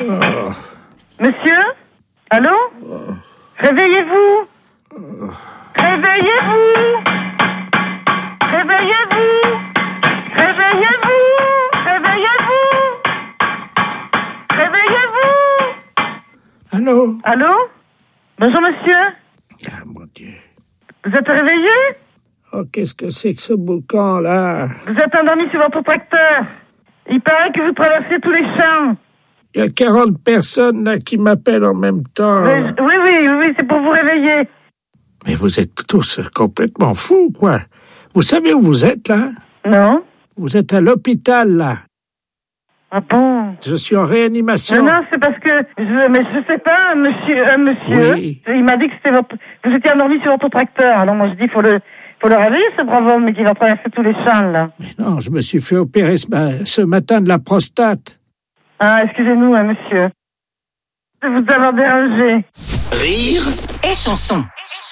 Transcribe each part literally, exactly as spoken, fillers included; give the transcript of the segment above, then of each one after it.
Oh. Monsieur? Allô? Oh. Réveillez-vous! Oh. Réveillez-vous! Réveillez-vous! Réveillez-vous! Réveillez-vous! Réveillez-vous! Allô? Allô? Bonjour, monsieur. Ah, mon Dieu. Vous êtes réveillé? Oh, qu'est-ce que c'est que ce boucan, là? Vous êtes endormi sur votre tracteur. Il paraît que vous traversez tous les champs. Il y a quarante personnes, là, qui m'appellent en même temps. Mais, oui, oui, oui, oui, c'est pour vous réveiller. Mais vous êtes tous complètement fous, quoi. Vous savez où vous êtes, là? Non. Vous êtes à l'hôpital, là. Ah bon? Je suis en réanimation. Non, non, c'est parce que... Je, mais je sais pas, monsieur... Euh, monsieur, oui. Il m'a dit que c'était votre... Vous étiez endormi sur votre tracteur. Alors moi, je dis, il faut le... faut le réveiller, ce brave homme qui va traverser tous les champs, là. Mais non, je me suis fait opérer ce, ma... ce matin de la prostate. Ah, excusez-nous, hein, monsieur. De vous avoir dérangé. Rire et chanson.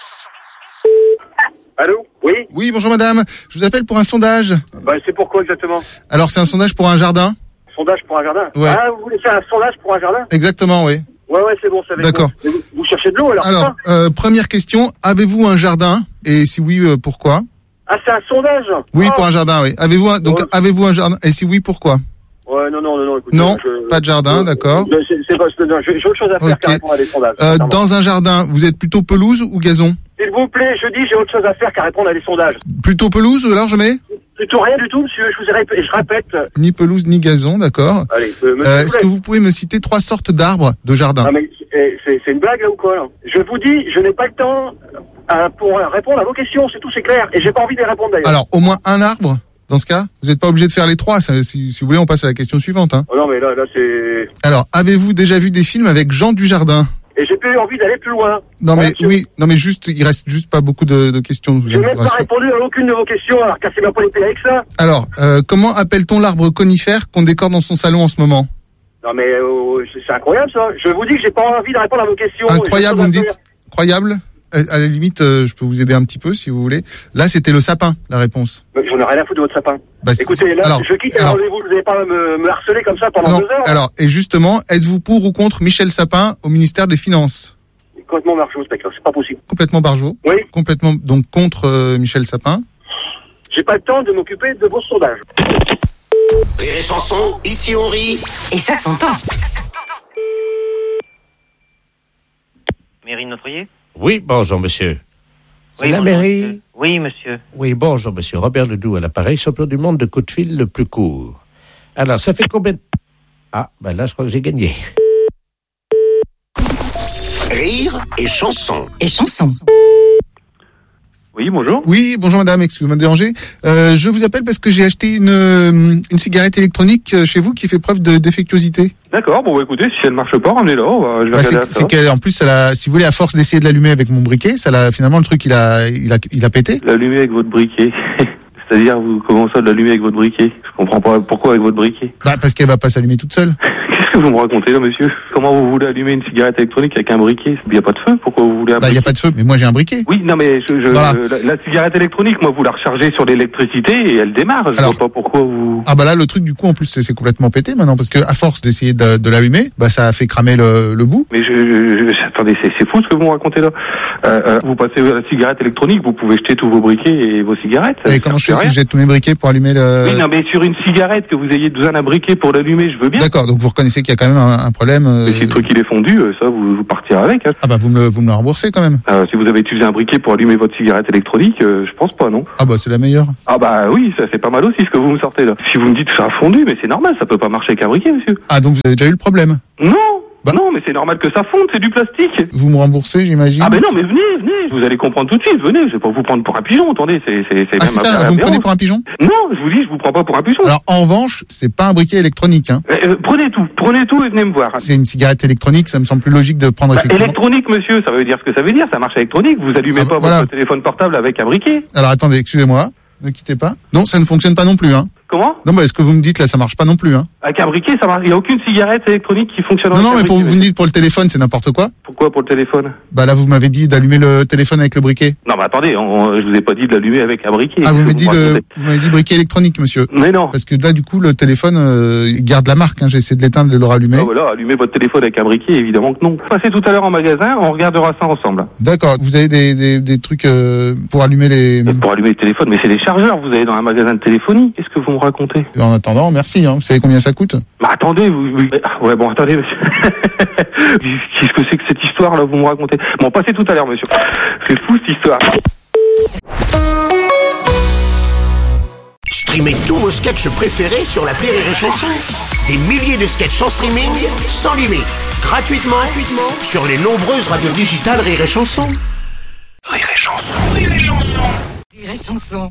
Allô? Oui? Oui, bonjour madame. Je vous appelle pour un sondage. Bah, c'est pourquoi exactement? Alors, c'est un sondage pour un jardin? Sondage pour un jardin? Ouais. Ah, vous voulez faire un sondage pour un jardin? Exactement, oui. Ouais, ouais, c'est bon, ça va être D'accord. bon. Vous, vous cherchez de l'eau, alors? Alors, euh, première question. Avez-vous un jardin? Et si oui, euh, pourquoi? Ah, c'est un sondage? Oui, oh. pour un jardin, oui. Avez-vous un... Donc, Ouais. avez-vous un jardin? Et si oui, pourquoi? Ouais, non, non, non, non, écoutez, Non, je... pas de jardin, je... d'accord. Je- C'est, c'est pas... non, j'ai, j'ai autre chose à faire Ok. qu'à répondre à des sondages. Euh, Pardon. dans un jardin, vous êtes plutôt pelouse ou gazon? S'il vous plaît, je dis, j'ai autre chose à faire qu'à répondre à des sondages. Plutôt pelouse, alors je mets? Plutôt rien du tout, monsieur, je vous ai répété, je répète. Ni pelouse, ni gazon, d'accord. Allez, euh, monsieur, Euh, est-ce que vous pouvez me citer trois sortes d'arbres de jardin? Ah, mais c'est, c'est, c'est une blague, là, ou quoi, là? Je vous dis, je n'ai pas le temps euh, pour répondre à vos questions, c'est tout, c'est clair. Et j'ai pas envie de les répondre, d'ailleurs. Alors, au moins un arbre, dans ce cas? Vous n'êtes pas obligé de faire les trois. Ça, si, si vous voulez, on passe à la question suivante. Hein. Oh non, mais là, là, c'est... Alors, avez-vous déjà vu des films avec Jean Dujardin? Et j'ai plus envie d'aller plus loin. Non mais Monsieur. oui, non mais juste, il reste juste pas beaucoup de, de questions. Je n'ai même pas répondu à aucune de vos questions, alors cassez-moi pas les pieds avec ça. Alors, euh, comment appelle-t-on l'arbre conifère qu'on décore dans son salon en ce moment? Non mais euh, c'est, c'est incroyable ça. Je vous dis que j'ai pas envie de répondre à vos questions. Incroyable, J'ai vous me pas envie dites? Incroyable? À à la limite, euh, je peux vous aider un petit peu si vous voulez. Là, c'était le sapin, la réponse. de- J'en ai rien à foutre de votre sapin. Bah, c'est- Écoutez, là, alors, je quitte le alors- rendez-vous. Vous n'allez pas me, me harceler comme ça pendant Non, deux heures. hein. alors, et justement, êtes-vous pour ou contre Michel Sapin au ministère des Finances? Complètement marchot, ce mec-là. C'est pas possible. Complètement barjot. Oui. Complètement, donc contre euh, Michel Sapin. J'ai pas le temps de m'occuper de vos sondages. Rire et chanson, ici on rit. Et ça s'entend. Mairie de Notre-Riez? Oui, bonjour, monsieur. C'est Oui, la bonjour, mairie? monsieur. Oui, monsieur. Oui, bonjour, monsieur. Robert Ledoux à l'appareil, champion du monde de coup de fil le plus court. Alors, ça fait combien de... Ah, ben là, je crois que j'ai gagné. Rire et chanson. Et chanson. Oui, bonjour. Oui, bonjour madame, excusez-moi de déranger. Euh, je vous appelle parce que j'ai acheté une, euh, une cigarette électronique euh, chez vous qui fait preuve de défectuosité. D'accord, bon bah écoutez, si elle marche pas, ramenez-la, on va- je vais Bah, regarder c'est ça. c'est qu'elle, en plus, ça l'a, si vous voulez, à force d'essayer de l'allumer avec mon briquet, ça l'a, finalement, le truc, il a, il a, il a pété. L'allumer avec votre briquet. C'est-à-dire, vous commencez à l'allumer avec votre briquet. Je comprends pas pourquoi avec votre briquet. Bah, parce qu'elle va pas s'allumer toute seule. Qu'est-ce que vous me racontez là, monsieur? Comment vous voulez allumer une cigarette électronique avec un briquet? Il n'y a pas de feu, pourquoi vous voulez un Bah, il y a briquet? pas de feu, mais moi j'ai un briquet. Oui, non mais je, je, Voilà. la, la cigarette électronique, moi vous la rechargez sur l'électricité et elle démarre. Je Alors- vois pas pourquoi vous... Ah bah là, le truc, du coup, en plus, c'est c'est complètement pété maintenant, parce que à force d'essayer de, de l'allumer, bah, ça a fait cramer le, le bout. Mais je, je, je- attendez, c'est, c'est fou ce que vous me racontez là. Euh, euh, vous passez à la cigarette électronique, vous pouvez jeter tous vos briquets et vos cigarettes. ça Et comment je sert fais à si rien. je jette tous mes briquets pour allumer le... Oui, non, mais sur une cigarette, que vous ayez besoin d'un briquet pour l'allumer, je veux bien. D'accord, donc vous reconnaissez qu'il y a quand même un, un problème. euh, Mais si le truc il est fondu, euh, ça, vous, vous partirez avec. Hein. Ah bah vous me le, vous me le remboursez quand même. Euh, si vous avez utilisé un briquet pour allumer votre cigarette électronique, euh, je pense pas, non. Ah bah c'est la meilleure. Ah bah oui, ça c'est pas mal aussi ce que vous me sortez là. Si vous me dites que ça a fondu, mais c'est normal, ça peut pas marcher avec un briquet, monsieur. Ah donc vous avez déjà eu le problème. Non, Bah. non, mais c'est normal que ça fonde, c'est du plastique. Vous me remboursez, j'imagine. Ah ben non, mais venez, venez, vous allez comprendre tout de suite, venez, je vais pas vous prendre pour un pigeon, attendez, c'est c'est c'est Ah même c'est un ça, peu vous me prenez aberrant. pour un pigeon? Non, je vous dis, je vous prends pas pour un pigeon. Alors en revanche, c'est pas un briquet électronique. Hein. Euh, euh, prenez tout, prenez tout et venez me voir. C'est une cigarette électronique, ça me semble plus logique de prendre Bah, effectivement. électronique, monsieur, ça veut dire ce que ça veut dire, ça marche électronique, vous allumez Ah, pas voilà. votre téléphone portable avec un briquet. Alors attendez, excusez-moi, ne quittez pas. Non, ça ne fonctionne pas non plus. Hein. Comment? Non, bah, ce que vous me dites là, ça marche pas non plus. Hein. Avec un briquet, ça marche, il y a aucune cigarette électronique qui fonctionne Non, avec non, un mais pour, briquet, vous me dites pour le téléphone, c'est n'importe quoi. Pour- Quoi pour le téléphone? Bah là, vous m'avez dit d'allumer le téléphone avec le briquet. Non, mais attendez, on, on, je vous ai pas dit de l'allumer avec un briquet. Ah, vous m'avez dit me le, racontez vous m'avez dit briquet électronique, monsieur. Mais non. Parce que là, du coup, le téléphone euh, il garde la marque. Hein. J'ai essayé de l'éteindre, de le rallumer. Ah voilà, allumer votre téléphone avec un briquet, évidemment que non. Passez tout à l'heure en magasin, on regardera ça ensemble. D'accord. Vous avez des, des, des trucs euh, pour allumer les... Pour allumer le téléphone, mais c'est des chargeurs, vous allez dans un magasin de téléphonie. Qu'est-ce que vous me racontez? En attendant, merci. Hein. Vous savez combien ça coûte? Bah attendez, vous... vous- Ouais, bon, attendez, monsieur. Qu'est-ce que c'est que cette histoire-là, vous me racontez? Bon, passez tout à l'heure, monsieur. C'est fou, cette histoire. Streamez tous vos sketchs préférés sur l'appli Rire et Chanson. Des milliers de sketchs en streaming, sans limite, gratuitement, gratuitement sur les nombreuses radios digitales Rire et Chanson. Rire et Chanson, Rire et Chanson. Rire et Chanson.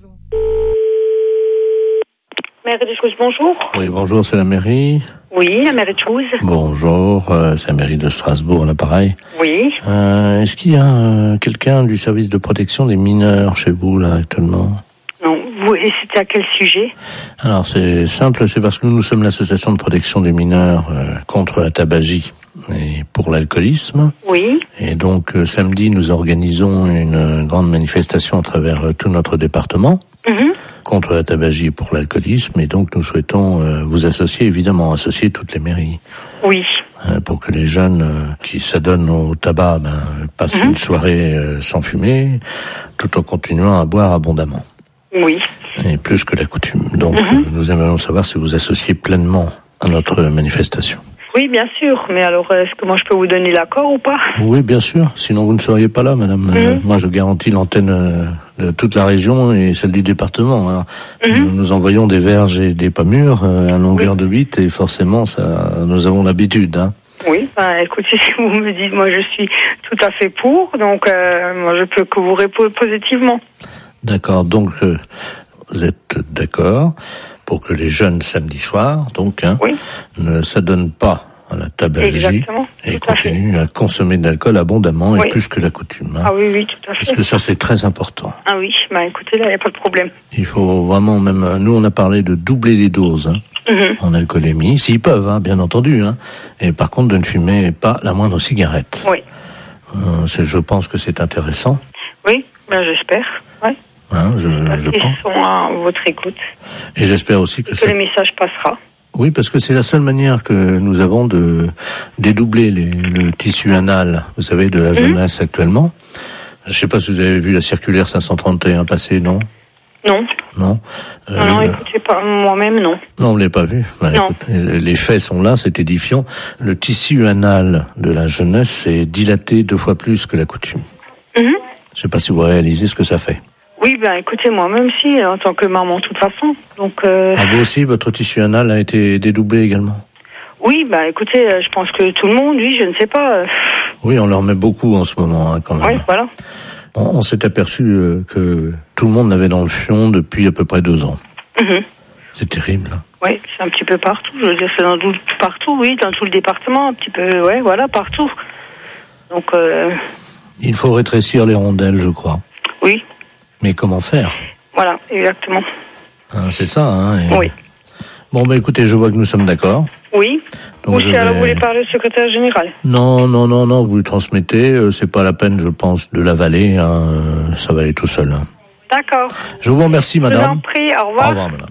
Mairie de Toulouse, bonjour. Oui, bonjour, c'est la mairie. Oui, la mairie de Toulouse. Bonjour, euh, c'est la mairie de Strasbourg, à l'appareil. Oui. Euh, est-ce qu'il y a euh, quelqu'un du service de protection des mineurs chez vous, là, actuellement? Non, vous, et c'était à quel sujet? Alors, c'est simple, c'est parce que nous, nous sommes l'association de protection des mineurs euh, contre la tabagie et pour l'alcoolisme. Oui. Et donc, euh, samedi, nous organisons une euh, grande manifestation à travers euh, tout notre département. Mhm. Contre la tabagie et pour l'alcoolisme, et donc nous souhaitons euh, vous associer, évidemment, associer toutes les mairies, Oui. euh, pour que les jeunes euh, qui s'adonnent au tabac ben, passent Mhm. une soirée euh, sans fumer, tout en continuant à boire abondamment, Oui. et plus que la coutume. Donc Mhm. euh, nous aimerions savoir si vous associez pleinement à notre manifestation. Oui, bien sûr. Mais alors, est-ce que moi je peux vous donner l'accord ou pas? Oui, bien sûr, sinon vous ne seriez pas là, madame. Euh, Mhm. moi, je garantis l'antenne euh, de toute la région et celle du département. Alors, Mhm. nous, nous envoyons des verges et des pommures euh, à longueur de huit, et forcément, ça, nous avons l'habitude. Hein. Oui. Ben, écoutez, si vous me dites, moi je suis tout à fait pour, donc euh, moi je peux que vous répondre positivement. D'accord, donc euh, vous êtes d'accord pour que les jeunes samedi soir, donc, hein, Oui. ne s'adonnent pas à la tabagie Exactement. et Tout à fait. continuent à consommer de l'alcool abondamment et Oui. plus que la coutume. Hein. Ah oui, oui, tout à Parce fait. que ça, c'est très important. Ah oui. Ben, écoutez, là, il n'y a pas de problème. Il faut vraiment, même, euh, nous, on a parlé de doubler les doses, hein, Mhm. en alcoolémie, s'ils peuvent, hein, bien entendu. Hein. Et par contre, de ne fumer pas la moindre cigarette. Oui. Euh, c'est, je pense que c'est intéressant. Oui. Ben, j'espère. Oui. Hein, je, je Ils pense. sont à votre écoute. Et j'espère aussi que Que ça... le message passera. Oui, parce que c'est la seule manière que nous avons de dédoubler les, le tissu anal, vous savez, de la jeunesse actuellement. Je ne sais pas si vous avez vu la circulaire cinq cent trente et un passer, non? Non. Non. Euh, Non, non, le- écoutez, pas, moi-même, non. Non, on ne l'a pas vu. Ben, Non. écoute, les faits sont là, c'est édifiant. Le tissu anal de la jeunesse est dilaté deux fois plus que la coutume. Mhm. Je ne sais pas si vous réalisez ce que ça fait. Oui, ben écoutez, moi-même si, en tant que maman, de toute façon. Donc, euh, À vous aussi, votre tissu anal a été dédoublé également? oui, ben écoutez, euh, je pense que tout le monde, oui, je ne sais pas. euh, Oui, on leur met beaucoup en ce moment, hein, quand même. oui, voilà. On, on s'est aperçu euh, que tout le monde l'avait dans le fion depuis à peu près deux ans. Mhm. C'est terrible. Hein. Oui, c'est un petit peu partout. Je veux dire, c'est dans tout, partout, oui, dans tout le département, un petit peu, ouais, voilà, partout. Donc, euh, Il faut rétrécir les rondelles, je crois. oui, Mais comment faire? voilà, exactement. Hein, c'est ça, hein. et- Oui. Bon, bah écoutez, je vois que nous sommes d'accord. Oui. Donc Ou je si alors vais- vous voulez parler au secrétaire général. Non, non, non, non, vous lui transmettez. euh, c'est pas la peine, je pense, de l'avaler. Hein, euh, ça va aller tout seul. Hein. D'accord. Je vous remercie, Je vous en madame. prie, au Au revoir. revoir, madame.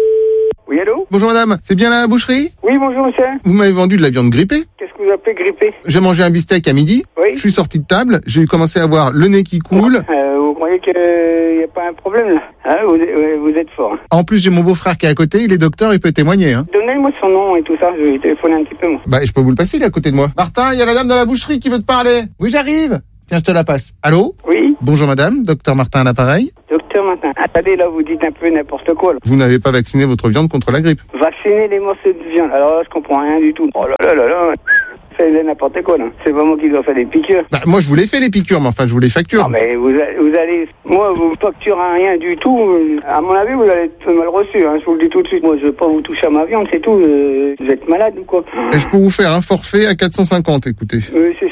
Oui, allô? Bonjour madame, c'est bien la boucherie? Oui, bonjour, monsieur. Vous m'avez vendu de la viande grippée? Qu'est-ce que vous appelez grippé? J'ai mangé un beefsteak à midi. Oui. Je suis sorti de table, j'ai commencé à avoir le nez qui coule. Euh, vous croyez qu'il n'y a pas un problème, là? Hein, vous, euh, vous êtes fort. En plus, j'ai mon beau-frère qui est à côté, il est docteur, il peut témoigner. Hein. Donnez-moi son nom et tout ça, je vais lui téléphoner un petit peu, moi. Bah, je peux vous le passer, il est à côté de moi. Martin, il y a la dame dans la boucherie qui veut te parler. Oui, j'arrive. Tiens, je te la passe. Allô? Oui, Bonjour madame, docteur Martin à l'appareil. docteur Martin. Attendez, là, vous dites un peu n'importe quoi, là. Vous n'avez pas vacciné votre viande contre la grippe. Vacciner les morceaux de viande. Alors là, je comprends rien du tout. Oh là là là là. C'est n'importe quoi, là. C'est pas moi qui dois faire des piqûres. Bah, moi, je vous l'ai fait les piqûres, mais enfin, je vous les facture. Non, mais vous, a- vous allez... Moi, vous me facturez rien du tout. À mon avis, vous allez être mal reçu, hein. Je vous le dis tout de suite. Moi, je veux pas vous toucher à ma viande, c'est tout. Euh, vous êtes malade ou quoi? Et je peux vous faire un forfait à quatre cent cinquante, écoutez. Euh, c'est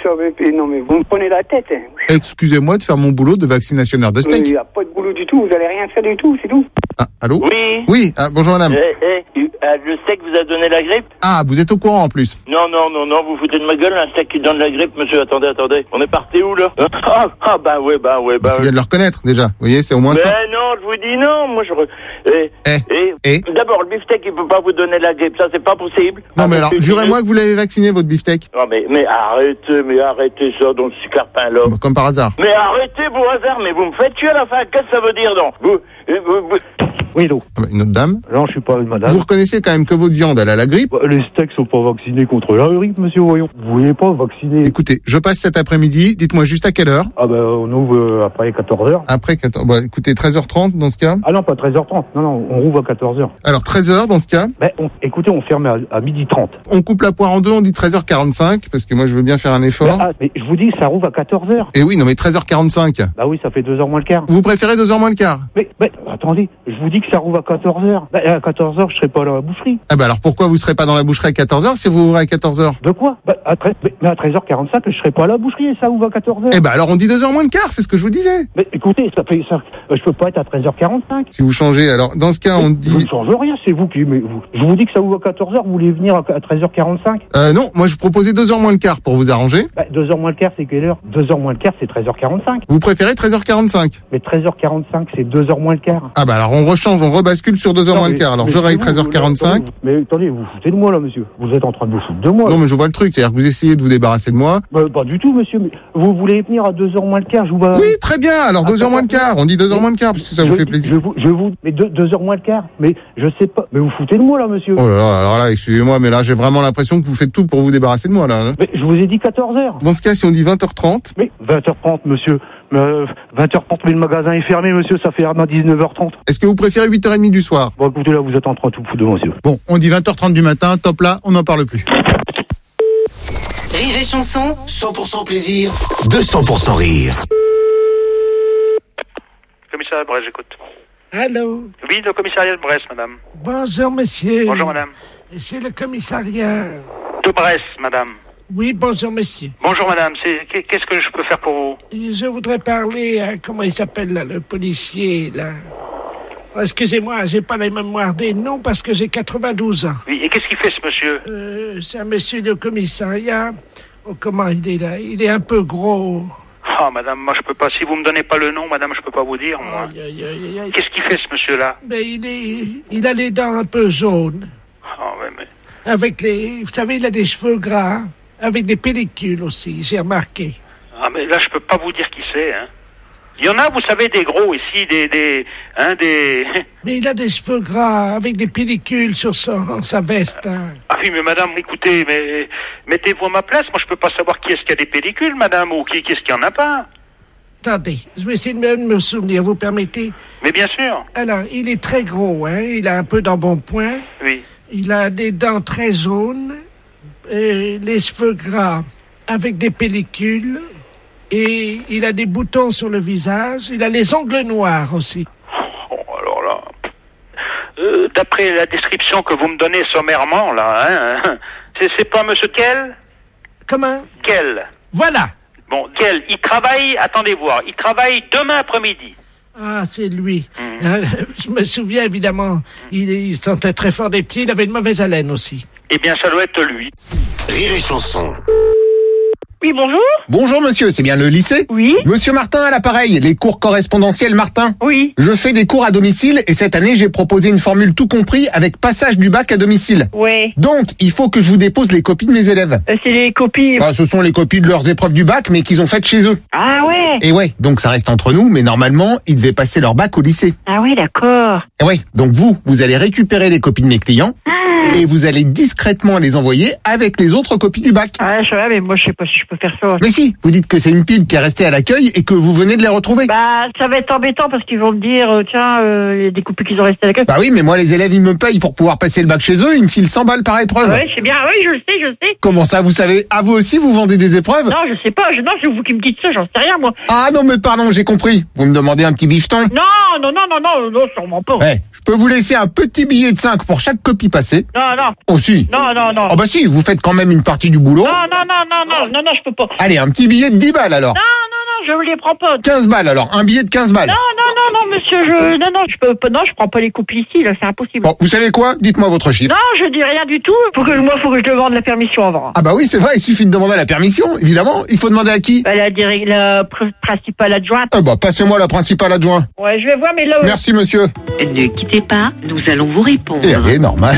savez, non mais vous me prenez la tête. Hein. Excusez-moi de faire mon boulot de vaccinationnaire de Il steak. n'y a pas de boulot du tout, vous allez rien faire du tout, c'est tout. Ah, allô? Oui. Oui, ah, bonjour madame. Eh, eh, euh, le steak vous a donné la grippe? Ah, vous êtes au courant en plus. Non, non, non, non, vous foutez de ma gueule, un steak qui donne la grippe, monsieur. Attendez, attendez. On est parti où, là? Ah, ah bah ouais, bah ouais, bah C'est ouais. bien de le reconnaître déjà. Vous voyez, c'est au moins Mais ça. non, je vous dis non. Moi, je. re- Eh, Eh, eh, eh. D'abord, le beefsteak, il peut pas vous donner la grippe. Ça, c'est pas possible. Non Ah, mais alors, monsieur, jurez-moi que vous l'avez vacciné votre beefsteak. Non, mais, mais arrêtez, mais arrêtez ça, donc, ce carpin, là. Bon, comme par hasard. Mais arrêtez, vos hasards, mais vous me faites tuer à la fin. Qu'est-ce que ça veut dire, donc? Vous, vous, vous... Oui, donc. Ah bah, une autre dame. Non, je suis pas une madame. Vous reconnaissez quand même que votre viande, elle a la grippe. Les steaks sont pas vaccinés contre la grippe, monsieur, voyons. Vous voyez pas vacciner. Écoutez, je passe cet après-midi. Dites-moi juste à quelle heure. Ah ben, on ouvre euh, après quatorze heures. Après quatorze. Bah, écoutez, treize heures trente dans ce cas. Ah non, pas treize heures trente. Non, non, on rouvre à quatorze heures. Alors treize heures dans ce cas. Ben, on, écoutez, on ferme à, à midi trente. On coupe la poire en deux, on dit treize heures quarante-cinq, parce que moi je veux bien faire un effort. Ben, ah, mais je vous dis, ça rouvre à quatorze heures. Et oui, non mais treize heures quarante-cinq. Bah oui, ça fait deux heures moins le quart. Vous préférez deux heures moins le quart? Mais, mais, attendez, je vous dis que ça rouvre à quatorze heures. Ben, à quatorze heures, je serai pas à la boucherie. Ah bah alors pourquoi vous serez pas dans la boucherie à quatorze heures si vous ouvrez à quatorze heures? De quoi? Ben, à treize, mais à treize heures quarante-cinq, je serai pas à la boucherie et ça ouvre à quatorze heures. Eh bah alors on dit deux heures moins le quart, c'est ce que je vous disais. Mais écoutez, ça fait, ça, euh, je peux pas être à treize heures quarante-cinq. Si vous changez, alors dans ce cas on Je dit... ne change rien, c'est vous qui... Mais vous, je vous dis que ça ouvre à quatorze heures, vous voulez venir à treize heures quarante-cinq? Euh non, moi je proposais deux heures moins le quart pour vous arranger. Bah, deux heures moins le quart, c'est quelle heure? deux heures moins le quart, c'est treize heures quarante-cinq. Vous préférez treize heures quarante-cinq? Mais treize heures quarante-cinq, c'est deux heures moins le quart. Ah bah alors on rechange, on rebascule sur deux heures Non, moins mais- le quart. Alors mais je règle c'est treize heures vous, quarante-cinq. là, attendez, vous- Mais attendez, vous foutez de moi là, monsieur. Vous êtes en train de vous foutre de moi. Non là. mais je vois le truc, c'est-à-dire que vous essayez de vous débarrasser de moi. Bah, pas du tout, monsieur. Mais vous voulez venir à deux heures moins le quart, je vous vais... Oui, très bien, alors deux heures moins le quart. On dit deux heures moins le quart, parce que ça vous Je- fait plaisir. Je vous, je vous, mais deux, deux heures moins le quart. Mais je sais pas. Mais vous foutez de moi là, monsieur. Oh là là, alors là, excusez-moi, mais là j'ai vraiment l'impression que vous faites tout pour vous débarrasser de moi là. hein. Mais je vous ai dit quatorze heures. Dans ce cas, si on dit vingt heures trente, Mais vingt heures trente, monsieur. Mais, euh, vingt heures trente, mais le magasin est fermé, monsieur. Ça fait maintenant dix-neuf heures trente. est-ce que vous préférez huit heures trente du soir? Bon, écoutez, là, vous êtes en train de tout foutre de moi, monsieur. Bon, on dit vingt heures trente du matin, top là, on n'en parle plus. Rire et chanson, cent pour cent plaisir, deux cents pour cent rire. Commissariat de Brest, j'écoute. Allô? Oui, le commissariat de Brest, madame. Bonjour, monsieur. Bonjour, madame. C'est le commissariat. De Brest, madame. Oui, bonjour, monsieur. Bonjour, madame. C'est... Qu'est-ce que je peux faire pour vous? Je voudrais parler à, comment il s'appelle, là, le policier, là. Oh, excusez-moi, j'ai pas la mémoire des noms parce que j'ai quatre-vingt-douze ans. Oui, et qu'est-ce qu'il fait, ce monsieur? Euh, c'est un monsieur de commissariat. Oh, comment il est là? Il est un peu gros. Ah, madame, moi, je peux pas. Si vous me donnez pas le nom, madame, je peux pas vous dire, moi. Aïe, aïe, aïe, aïe. Qu'est-ce qu'il fait, ce monsieur-là? Ben, il est, il a les dents un peu jaunes. Ah, ouais, mais... Avec les, vous savez, il a des cheveux gras. Avec des pellicules aussi, j'ai remarqué. Ah, mais là, je peux pas vous dire qui c'est, hein. Il y en a, vous savez, des gros ici, des... des hein, des... Mais il a des cheveux gras avec des pellicules sur son, sa veste. Hein. Ah oui, mais madame, écoutez, mais mettez-vous à ma place. Moi, je peux pas savoir qui est-ce qui a des pellicules, madame, ou qui, qui est-ce qui en a pas. Attendez, je vais essayer de me, me souvenir, vous permettez? Mais bien sûr. Alors, il est très gros, hein. Il a un peu d'embonpoint. Oui. Il a des dents très jaunes, et les cheveux gras avec des pellicules, et il a des boutons sur le visage. Il a les ongles noirs aussi. Oh, alors là... Euh, d'après la description que vous me donnez sommairement, là, hein, c'est, c'est pas monsieur Kell? Comment? Kell. Voilà. Bon, Kell, il travaille, attendez voir, il travaille demain après-midi. Ah, c'est lui. Mmh. Euh, je me souviens, évidemment, il, il sentait très fort des pieds, il avait une mauvaise haleine aussi. Eh bien, ça doit être lui. Rire et chanson. Oui, bonjour. Bonjour monsieur, c'est bien le lycée? Oui. Monsieur Martin à l'appareil, les cours correspondentiels Martin. Oui. Je fais des cours à domicile et cette année j'ai proposé une formule tout compris avec passage du bac à domicile. Ouais. Donc, il faut que je vous dépose les copies de mes élèves. Euh, c'est les copies... Bah, ce sont les copies de leurs épreuves du bac mais qu'ils ont faites chez eux. Ah ouais. Et ouais, donc ça reste entre nous, mais normalement, ils devaient passer leur bac au lycée. Ah oui, d'accord. Et ouais, donc vous, vous allez récupérer les copies de mes clients et vous allez discrètement les envoyer avec les autres copies du bac. Ah, je sais, mais moi, je sais pas si je peux faire ça. Mais si, vous dites que c'est une pile qui est restée à l'accueil et que vous venez de les retrouver. Bah, ça va être embêtant parce qu'ils vont me dire, euh, tiens, euh, il y a des copies qui sont restées à l'accueil. Bah oui, mais moi, les élèves, ils me payent pour pouvoir passer le bac chez eux, ils me filent cent balles par épreuve. Ouais, je sais bien, oui, je le sais, je le sais. Comment ça, vous savez? Ah, vous aussi, vous vendez des épreuves? Non, je sais pas, je, non, c'est vous qui me dites ça, j'en sais rien, moi. Ah non, mais pardon, j'ai compris. Vous me demandez un petit bifton? Non, non, non, non, non, non, sûrement pas. Ouais, je peux vous laisser un petit billet de cinq pour chaque copie passée. Non, non. Oh si. Non, non, non. Oh bah si, vous faites quand même une partie du boulot. Non, non, non, non, non, non, non, je peux pas. Allez, un petit billet de dix balles alors. Non, non, non, je ne les prends pas. quinze balles alors, un billet de quinze balles. Non, non, non, non, monsieur, je, non, non, je peux pas, non, je prends pas les copies ici, là, c'est impossible. Bon, vous savez quoi? Dites-moi votre chiffre. Non, je dis rien du tout. Faut que, moi, faut que je demande la permission avant. Ah bah oui, c'est vrai, il suffit de demander la permission, évidemment. Il faut demander à qui? Bah, la, direct, la pr- principale adjointe. Eh bah, passez-moi la principale adjointe. Ouais, je vais voir, mais là... Merci, monsieur. Ne quittez pas, nous allons vous répondre. Et allez, normal.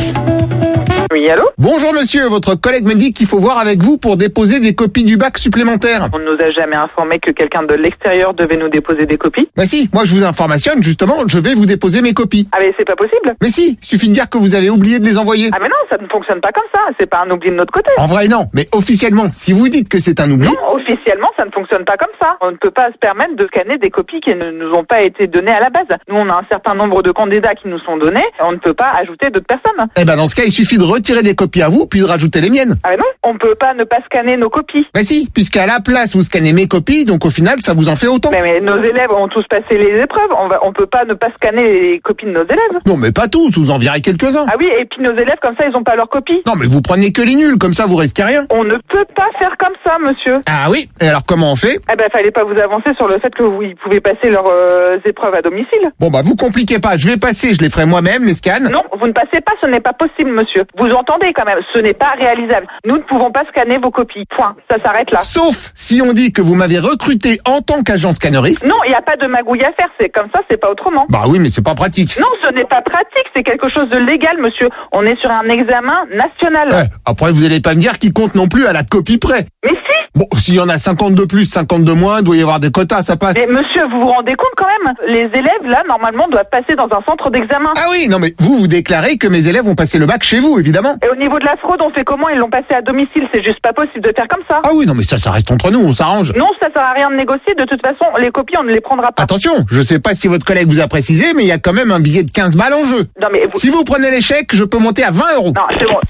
Oui, allô? Bonjour monsieur, votre collègue me dit qu'il faut voir avec vous pour déposer des copies du bac supplémentaires. On ne nous a jamais informé que quelqu'un de l'extérieur devait nous déposer des copies. Bah si, moi je vous informationne, justement, je vais vous déposer mes copies. Ah mais c'est pas possible. Mais si, il suffit de dire que vous avez oublié de les envoyer. Ah mais non, ça ne fonctionne pas comme ça, c'est pas un oubli de notre côté. En vrai non, mais officiellement, si vous dites que c'est un oubli... Non, officiellement ça ne fonctionne pas comme ça. On ne peut pas se permettre de scanner des copies qui ne nous ont pas été données à la base. Nous on a un certain nombre de candidats qui nous sont donnés, on ne peut pas ajouter d'autres personnes. Eh ben dans ce cas, il suffit de retirer des copies à vous, puis de rajouter les miennes. Ah mais non, on peut pas ne pas scanner nos copies. Bah si, puisqu'à la place vous scannez mes copies, donc au final ça vous en fait autant. Mais, mais nos élèves ont tous passé les épreuves, on va, on peut pas ne pas scanner les copies de nos élèves. Non mais pas tous, vous en virez quelques-uns. Ah oui, et puis nos élèves comme ça ils ont pas leurs copies. Non mais vous prenez que les nuls, comme ça vous risquez rien. On ne peut pas faire comme ça, monsieur. Ah oui, et alors comment on fait? Eh ben fallait pas vous avancer sur le fait que vous ils pouvaient passer leurs euh, épreuves à domicile. Bon bah vous compliquez pas, je vais passer, je les ferai moi-même, les scans. Non, vous ne passez pas, ce n'est pas possible, monsieur. Vous entendez quand même, ce n'est pas réalisable. Nous ne pouvons pas scanner vos copies. Point. Ça s'arrête là. Sauf si on dit que vous m'avez recruté en tant qu'agent scanneriste. Non, il n'y a pas de magouille à faire, c'est comme ça, c'est pas autrement. Bah oui, mais c'est pas pratique. Non, ce n'est pas pratique, c'est quelque chose de légal, monsieur. On est sur un examen national. Eh, après, vous allez pas me dire qu'il compte non plus à la copie près. Mais si. Bon, s'il y en a cinquante de plus, cinquante de moins, il doit y avoir des quotas, ça passe. Mais monsieur, vous vous rendez compte quand même? Les élèves, là, normalement, doivent passer dans un centre d'examen. Ah oui, non mais vous, vous déclarez que mes élèves vont passer le bac chez vous, évidemment. Et au niveau de la fraude, on fait comment? Ils l'ont passé à domicile, c'est juste pas possible de faire comme ça. Ah oui, non mais ça, ça reste entre nous, on s'arrange. Non, ça sert à rien de négocier, de toute façon, les copies, on ne les prendra pas. Attention, je sais pas si votre collègue vous a précisé, mais il y a quand même un billet de quinze balles en jeu. Non mais vous... Si vous prenez l'échec, je peux monter à vingt euros. Non, c'est bon.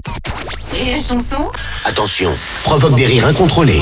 Rire et chanson. Attention, provoque des rires incontrôlés.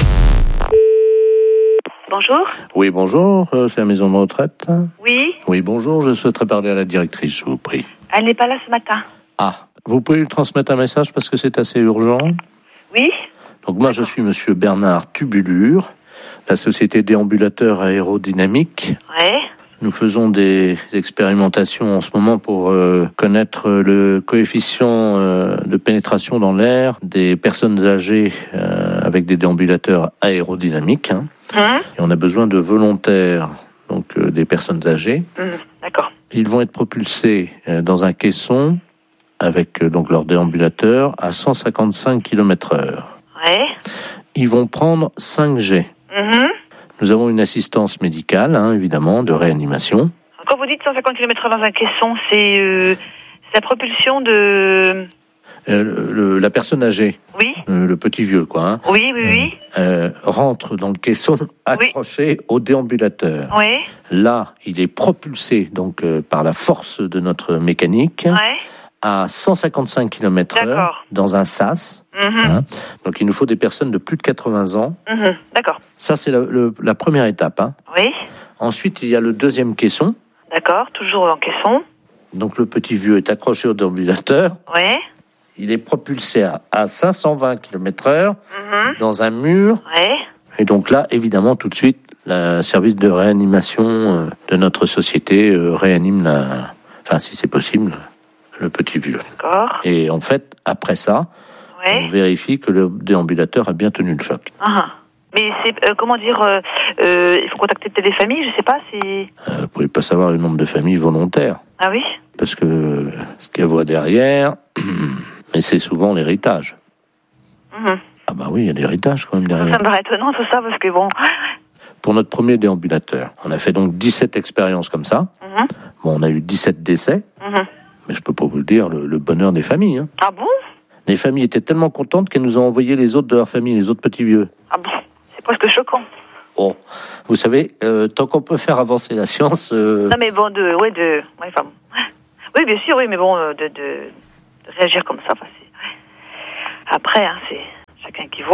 Bonjour. Oui, bonjour, euh, c'est la maison de retraite. Oui. Oui, bonjour, je souhaiterais parler à la directrice, je vous prie. Elle n'est pas là ce matin. Ah, vous pouvez lui transmettre un message parce que c'est assez urgent. Oui. Donc moi, je suis monsieur Bernard Tubulure, la société déambulateur aérodynamique. Ouais. Nous faisons des expérimentations en ce moment pour euh, connaître le coefficient euh, de pénétration dans l'air des personnes âgées euh, avec des déambulateurs aérodynamiques. Hein. Mmh. Et on a besoin de volontaires, donc euh, des personnes âgées. Mmh. D'accord. Ils vont être propulsés euh, dans un caisson avec euh, donc leur déambulateur à cent cinquante-cinq kilomètres heure. Ouais. Ils vont prendre cinq G. Mmh. Nous avons une assistance médicale, hein, évidemment, de réanimation. Quand vous dites cent cinquante kilomètres heure dans un caisson, c'est euh, la propulsion de... Euh, le, le, la personne âgée, oui. euh, le petit vieux, quoi. Hein, oui, oui, oui. Euh, rentre dans le caisson accroché oui. au déambulateur. Oui. Là, il est propulsé donc euh, par la force de notre mécanique. Ouais. À cent cinquante-cinq kilomètres heure dans un sas. Mmh. Hein. Donc il nous faut des personnes de plus de quatre-vingts ans. Mmh. D'accord. Ça, c'est la, le, la première étape. Hein. Oui. Ensuite, il y a le deuxième caisson. D'accord, toujours en caisson. Donc le petit vieux est accroché au déambulateur. Oui. Il est propulsé à, à cinq cent vingt kilomètres heure mmh. dans un mur. Oui. Et donc là, évidemment, tout de suite, le service de réanimation euh, de notre société euh, réanime la... Enfin, si c'est possible... le petit vieux. D'accord. Et en fait, après ça, ouais. on vérifie que le déambulateur a bien tenu le choc. Ah. Mais c'est, euh, comment dire, euh, euh, il faut contacter peut-être des familles, je sais pas, c'est... Euh, vous pouvez pas savoir le nombre de familles volontaires. Ah oui. Parce que ce qu'elle voit derrière, mais c'est souvent l'héritage. Mmh. Ah bah oui, il y a l'héritage quand même derrière. Ça me paraît étonnant tout ça, parce que bon... Pour notre premier déambulateur, on a fait donc dix-sept expériences comme ça. Mmh. Bon, on a eu dix-sept décès. Mmh. Mais je peux pas vous le dire, le, le bonheur des familles. Hein. Ah bon? Les familles étaient tellement contentes qu'elles nous ont envoyé les autres de leur famille, les autres petits vieux. Ah bon? C'est presque choquant. Oh, vous savez, euh, tant qu'on peut faire avancer la science... Euh... Non mais bon, de... Ouais, de... Ouais, enfin, oui, bien sûr, oui, mais bon, de, de, de réagir comme ça, enfin, c'est... Après, hein, c'est chacun qui voit.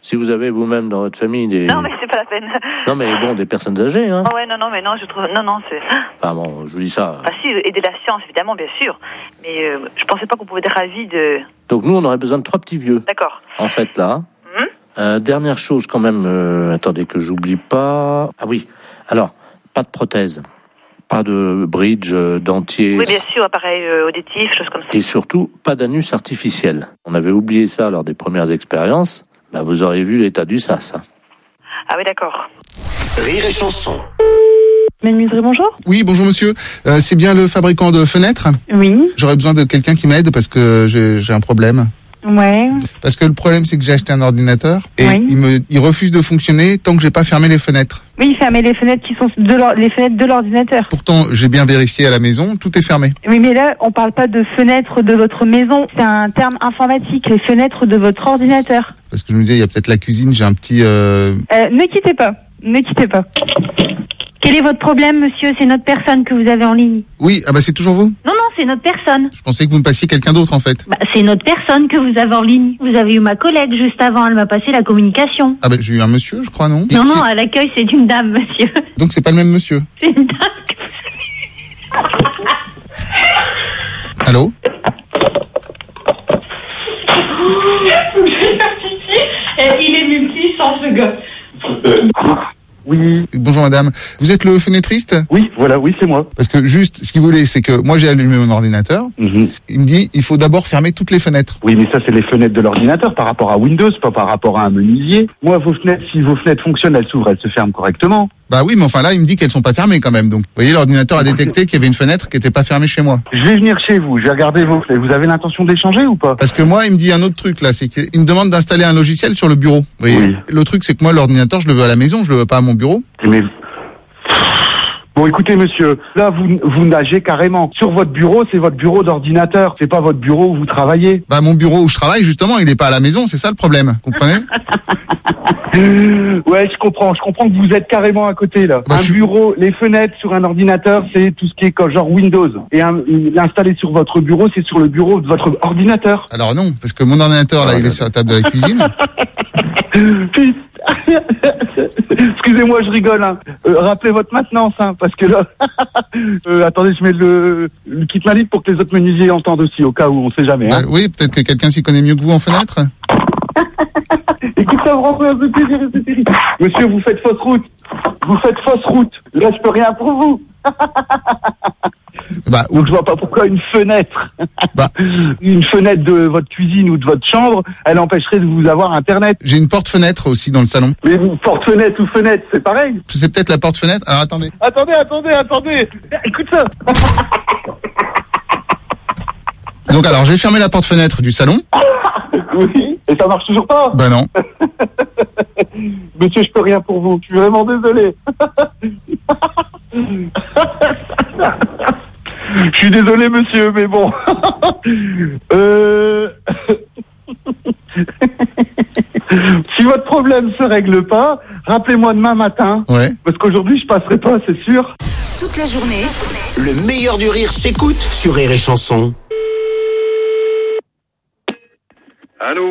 Si vous avez vous-même dans votre famille des... Non, mais c'est pas la peine. Non, mais bon, des personnes âgées, hein. Oh ouais, non, non, mais non, je trouve... Non, non, c'est... Ah bon, je vous dis ça. Bah si, aider la science, évidemment, bien sûr. Mais euh, je pensais pas qu'on pouvait être ravis de... Donc nous, on aurait besoin de trois petits vieux. D'accord. En fait, là. Mmh. Euh, dernière chose, quand même, euh, attendez que j'oublie pas... Ah oui, alors, pas de prothèse. Pas de bridge, euh, dentier. Oui, bien sûr, appareil euh, auditif, choses comme ça. Et surtout, pas d'anus artificiel. On avait oublié ça lors des premières expériences. Bah, vous auriez vu l'état du sas. Ah oui, d'accord. Rire et chanson. Menuiserie, bonjour. Oui, bonjour monsieur. Euh, c'est bien le fabricant de fenêtres ? Oui. J'aurais besoin de quelqu'un qui m'aide parce que j'ai, j'ai un problème. Ouais. Parce que le problème, c'est que j'ai acheté un ordinateur et Oui. il me, il refuse de fonctionner tant que j'ai pas fermé les fenêtres. Oui, fermer les fenêtres qui sont de l'or- les fenêtres de l'ordinateur. Pourtant, j'ai bien vérifié à la maison, tout est fermé. Oui, mais là, on parle pas de fenêtres de votre maison. C'est un terme informatique, les fenêtres de votre ordinateur. Parce que je me disais, il y a peut-être la cuisine, j'ai un petit... Euh... Euh, ne quittez pas. Ne quittez pas. Quel est votre problème, monsieur? C'est notre personne que vous avez en ligne. Oui, ah bah c'est toujours vous ? Non, non, c'est notre personne. Je pensais que vous me passiez quelqu'un d'autre en fait. Bah, c'est notre personne que vous avez en ligne. Vous avez eu ma collègue juste avant, elle m'a passé la communication. Ah bah j'ai eu un monsieur, je crois, non ? Non, non, à l'accueil, c'est une dame, monsieur. Donc c'est pas le même monsieur. C'est une dame que vous avez... Allô ? Il est multi sans ce gars. Oui. Bonjour madame. Vous êtes le fenêtriste ? Oui, voilà, oui, c'est moi. Parce que juste, ce qu'il voulait, c'est que moi j'ai allumé mon ordinateur. Mm-hmm. Il me dit, il faut d'abord fermer toutes les fenêtres. Oui, mais ça, c'est les fenêtres de l'ordinateur par rapport à Windows, pas par rapport à un menuisier. Moi, vos fenêtres, si vos fenêtres fonctionnent, elles s'ouvrent, elles se ferment correctement. Bah oui, mais enfin là, il me dit qu'elles sont pas fermées quand même. Donc, vous voyez, l'ordinateur a détecté qu'il y avait une fenêtre qui était pas fermée chez moi. Je vais venir chez vous, je vais regarder vos fenêtres. Vous avez l'intention d'échanger ou pas ? Parce que moi, il me dit un autre truc là, c'est qu'il me demande d'installer un logiciel sur le bureau. Vous voyez, Oui. le truc, c'est que moi, l'ordinateur, je le veux à la maison, je le veux pas à mon bureau. Mais... Bon, écoutez, monsieur, là, vous, vous nagez carrément. Sur votre bureau, c'est votre bureau d'ordinateur. C'est pas votre bureau où vous travaillez. Bah, mon bureau où je travaille, justement, il est pas à la maison, c'est ça le problème. Comprenez ? Ouais, je comprends. Je comprends que vous êtes carrément à côté, là. Bah, un je... bureau, les fenêtres sur un ordinateur, c'est tout ce qui est comme genre Windows. Et un, l'installer sur votre bureau, c'est sur le bureau de votre ordinateur. Alors non, parce que mon ordinateur, là, oh, il là est sur la table de la cuisine. Putain. Excusez-moi, je rigole. Hein. Euh, rappelez votre maintenance, hein, parce que là... euh, attendez, je mets le, le kit manip pour que les autres menuisiers entendent aussi, au cas où, on sait jamais. Hein. Bah, oui, peut-être que quelqu'un s'y connaît mieux que vous en fenêtre. Écoute, ça me rend un peu plaisir, c'est terrible. Monsieur, vous faites fausse route. Vous faites fausse route. Là, je peux rien pour vous. Bah, ou... Donc, je vois pas pourquoi une fenêtre, bah. une fenêtre de votre cuisine ou de votre chambre, elle empêcherait de vous avoir Internet. J'ai une porte-fenêtre aussi dans le salon. Mais porte-fenêtre ou fenêtre, c'est pareil. C'est peut-être la porte-fenêtre. Alors, attendez. Attendez, attendez, attendez. Écoute ça. Donc, alors, j'ai fermé la porte-fenêtre du salon. Oui, et ça marche toujours pas. Bah non. Monsieur, je peux rien pour vous. Je suis vraiment désolé. Je suis désolé, monsieur, mais bon. euh... Si votre problème se règle pas, rappelez-moi demain matin. Ouais. Parce qu'aujourd'hui, je passerai pas, c'est sûr. Toute la journée. Le meilleur du rire s'écoute sur Rire et Chanson. Allô ?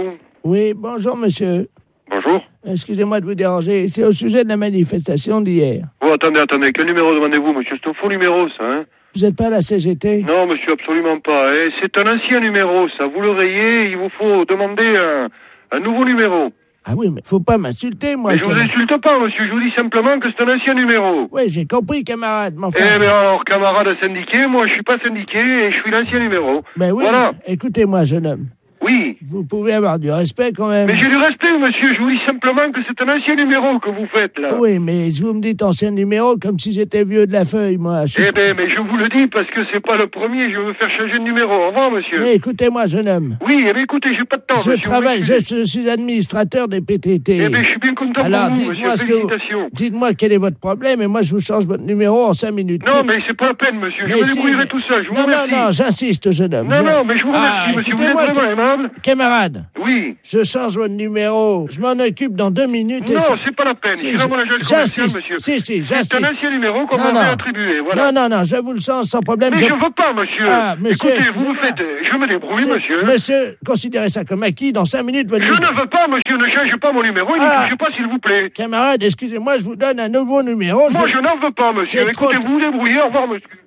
Oui, bonjour, monsieur. Bonjour. Excusez-moi de vous déranger. C'est au sujet de la manifestation d'hier. Oh, attendez, attendez. Quel numéro demandez-vous, monsieur? C'est un faux numéro, ça, hein? Vous n'êtes pas à la C G T? Non, monsieur, absolument pas. Eh, c'est un ancien numéro, ça. Vous le rayez, il vous faut demander un, un nouveau numéro. Ah oui, mais faut pas m'insulter, moi. Mais je vous insulte pas, monsieur. Je vous dis simplement que c'est un ancien numéro. Oui, j'ai compris, camarade. Mais enfin... Eh, mais alors, camarade syndiqué, moi, je suis pas syndiqué et je suis l'ancien numéro. Ben oui, voilà. Écoutez-moi, jeune homme. Oui. Vous pouvez avoir du respect quand même. Mais j'ai du respect, monsieur. Je vous dis simplement que c'est un ancien numéro que vous faites, là. Oui, mais vous me dites ancien numéro comme si j'étais vieux de la feuille, moi. Je... Eh ben, mais je vous le dis parce que c'est pas le premier. Je veux me faire changer de numéro. Au revoir, monsieur. Mais écoutez-moi, jeune homme. Oui, eh ben, écoutez, j'ai pas de temps, Je monsieur, travaille, je, je suis administrateur des P T T. Eh ben, je suis bien content Alors, pour vous, dites-moi monsieur. ce que vous... Félicitations. Dites-moi quel est votre problème et moi je vous change votre numéro en cinq minutes. Non, mais c'est pas la peine, monsieur. Mais je me si, débrouillerai mais... tout ça. Je vous non, remercie. Non, non, j'insiste, jeune homme. Non, je... non, mais je vous remercie, ah, monsieur. Vous êtes vraiment aimable. responsable. Camarade. Oui. Je change votre numéro. Je m'en occupe dans deux minutes. Non, et c'est pas la peine. Si, C'est dans mon agence commerciale, monsieur. Si, si, j'insiste. C'est un ancien numéro qu'on Non, m'avait non. attribué, voilà. Non, non, non, je vous le change sans problème. Mais je veux pas, monsieur. Ah, monsieur, Écoutez, vous me faites... Je me débrouille, C'est- monsieur. Monsieur, considérez ça comme acquis. Dans cinq minutes, votre Je numéro- ne veux pas, monsieur. Ne changez pas mon numéro et Ah. ne touchez pas, s'il vous plaît. Camarade, excusez-moi, je vous donne un nouveau numéro. Moi, vais- je n'en veux pas, monsieur. C'est trop Écoutez, vous vous débrouillez. Au revoir, monsieur.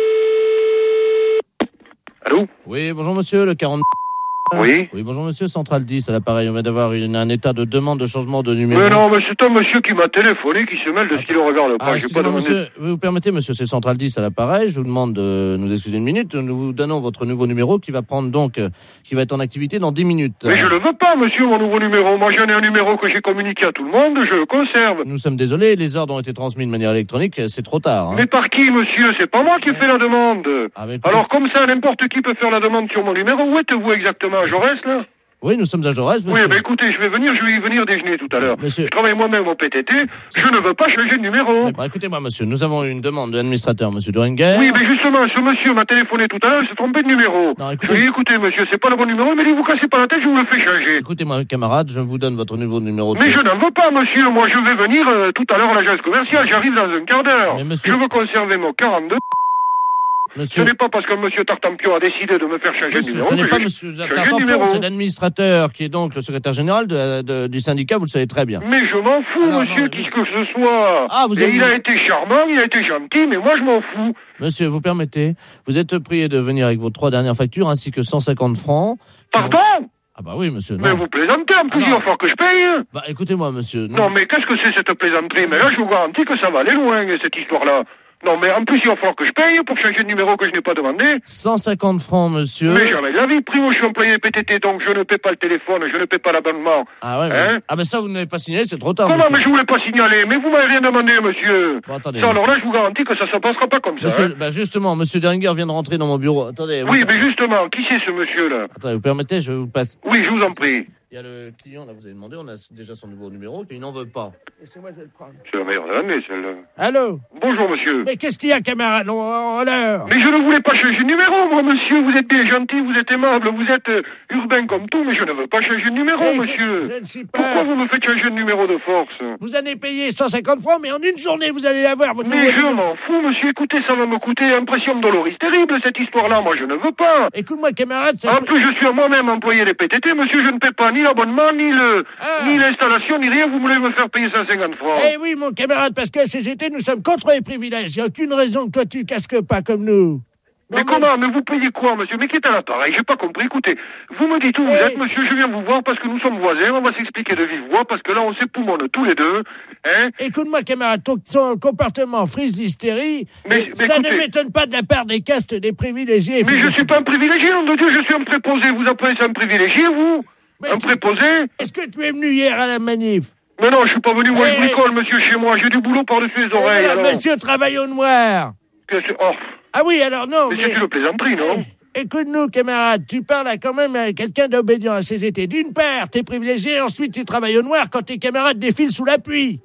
Allô? Oui, bonjour monsieur, le quarante... Oui. Oui, bonjour monsieur, Central dix, à l'appareil. On vient d'avoir une- un état de demande de changement de numéro. Mais non, mais c'est un monsieur qui m'a téléphoné, qui se mêle de ce qu'il ne regarde pas. Ah, J'ai pas excusez-moi, demandé. monsieur, vous vous permettez, monsieur, c'est Central dix à l'appareil. Je vous demande de nous excuser une minute. Nous vous donnons votre nouveau numéro qui va prendre donc, euh, qui va être en activité dans dix minutes. Mais je ne veux pas, monsieur, mon nouveau numéro. Moi, j'en ai un numéro que j'ai communiqué à tout le monde, je le conserve. Nous sommes désolés, les ordres ont été transmis de manière électronique, c'est trop tard. hein. Mais par qui, monsieur? C'est pas moi qui ai fait la demande. Ah, mais écoutez- Alors, comme ça, n'importe qui peut faire la demande sur mon numéro. Où êtes-vous exactement? À Jaurès, là? Oui, nous sommes à Jaurès, Oui, monsieur. ben écoutez, je vais venir, je vais y venir déjeuner tout à l'heure. Monsieur. Je travaille moi-même au P T T, je ne veux pas changer de numéro. Bah, écoutez-moi, monsieur, nous avons une demande de l'administrateur, monsieur Doringer. Oui, mais justement, ce monsieur m'a téléphoné tout à l'heure, il s'est trompé de numéro. Non, Je écoutez- lui ai dit, écoutez, monsieur, c'est pas le bon numéro, il m'a dit, vous cassez pas la tête, je vous le fais changer. Écoutez-moi, camarade, je vous donne votre nouveau numéro de Mais je n'en veux pas, monsieur, moi je vais venir euh, tout à l'heure à l'agence commerciale, j'arrive dans un quart d'heure. Mais monsieur- Je veux conserver mon quarante-deux. Monsieur- Ce n'est pas parce que monsieur Tartampion a décidé de me faire changer de Monsieur, numéro. ce n'est que pas j'ai monsieur changé de Tartampion, numéro. c'est l'administrateur qui est donc le secrétaire général de- de- du syndicat, vous le savez très bien. Mais je m'en fous, Alors, monsieur, non, qui que ce soit. Ah, vous Et avez- il a été charmant, il a été gentil, mais moi je m'en fous. Monsieur, vous permettez, vous êtes prié de venir avec vos trois dernières factures ainsi que cent cinquante francs. Pardon? Ah bah oui, monsieur. Mais Non. vous plaisantez, en plus, il va falloir que je paye. Bah écoutez-moi, monsieur. Non, mais qu'est-ce que c'est cette plaisanterie? Mais là, je vous garantis que ça va aller loin, cette histoire-là. Non, mais en plus, il va falloir que je paye pour changer de numéro que je n'ai pas demandé. cent cinquante francs, monsieur. Mais jamais de la vie. Primo, je suis employé P T T, donc je ne paie pas le téléphone, je ne paie pas l'abonnement. Ah ouais, Hein? mais... Ah ben ça, vous n'avez pas signalé, c'est trop tard, Comment? monsieur. Mais je voulais pas signaler. Mais vous m'avez rien demandé, monsieur. Bon, attendez, Ça, alors monsieur. là, je vous garantis que ça ne se passera pas comme ça. Monsieur, hein. bah justement, monsieur Deringer vient de rentrer dans mon bureau. Attendez. Oui, vous... mais justement, qui c'est ce monsieur-là? Attendez, vous permettez, je vous passe. Oui, je vous en prie. Il y a le client, là, vous avez demandé, on a déjà son nouveau numéro, qu'il n'en veut pas. Laissez-moi, je vais le prendre. C'est la meilleure de l'année, celle-là. Allô? Bonjour, monsieur. Mais qu'est-ce qu'il y a, camarade? On, on l'heure. Mais je ne voulais pas changer de numéro, moi, monsieur. Vous êtes bien gentil, vous êtes aimable, vous êtes euh, urbain comme tout, mais je ne veux pas changer de numéro, Eh, monsieur. je ne suis pas- Pourquoi vous me faites changer de numéro de force? Vous allez payer cent cinquante francs, mais en une journée, vous allez l'avoir, votre Mais nouveau je numéro. m'en fous, monsieur. Écoutez, ça va me coûter impression de doloris terrible, cette histoire-là. Moi, je ne veux pas. Écoute-moi, camarade, ça En fait- plus, je suis à moi-même employé des P T T, monsieur. Je ne paie pas ni l'abonnement, ni le, Ah. ni l'installation, ni rien. Vous voulez me faire payer cent cinquante francs. Eh oui, mon camarade, parce que C G T, nous sommes contre les privilèges. Il n'y a aucune raison que toi, tu casques pas comme nous. Mais comment? Mais vous payez quoi, monsieur? Mais qui est à l'appareil? J'ai pas compris. Écoutez, vous me dites où vous Hey. êtes, monsieur. Je viens vous voir parce que nous sommes voisins. On va s'expliquer de vive voix parce que là, on s'époumonne tous les deux. Hein? Écoute-moi, camarade, ton, ton comportement frise d'hystérie, Mais- mais ça écoutez- ne m'étonne pas de la part des castes des privilégiés. Mais je suis pas un privilégié, nom de Dieu. Je suis un préposé. Vous appelez ça un privilégié, vous? Mais Un tu- préposé? Est-ce que tu es venu hier à la manif? Mais non, je suis pas venu. Moi, je Hey. bricole, monsieur, chez moi. J'ai du boulot par-dessus les Eh oreilles. voilà, alors. monsieur travaille au noir. Qu'est-ce que- Oh, Ah oui, alors non, mais mais... c'est une plaisanterie, non? Eh, écoute-nous, camarade, tu parles à quand même à quelqu'un d'obédient à C G T. D'une part, t'es privilégié, ensuite tu travailles au noir quand tes camarades défilent sous la pluie.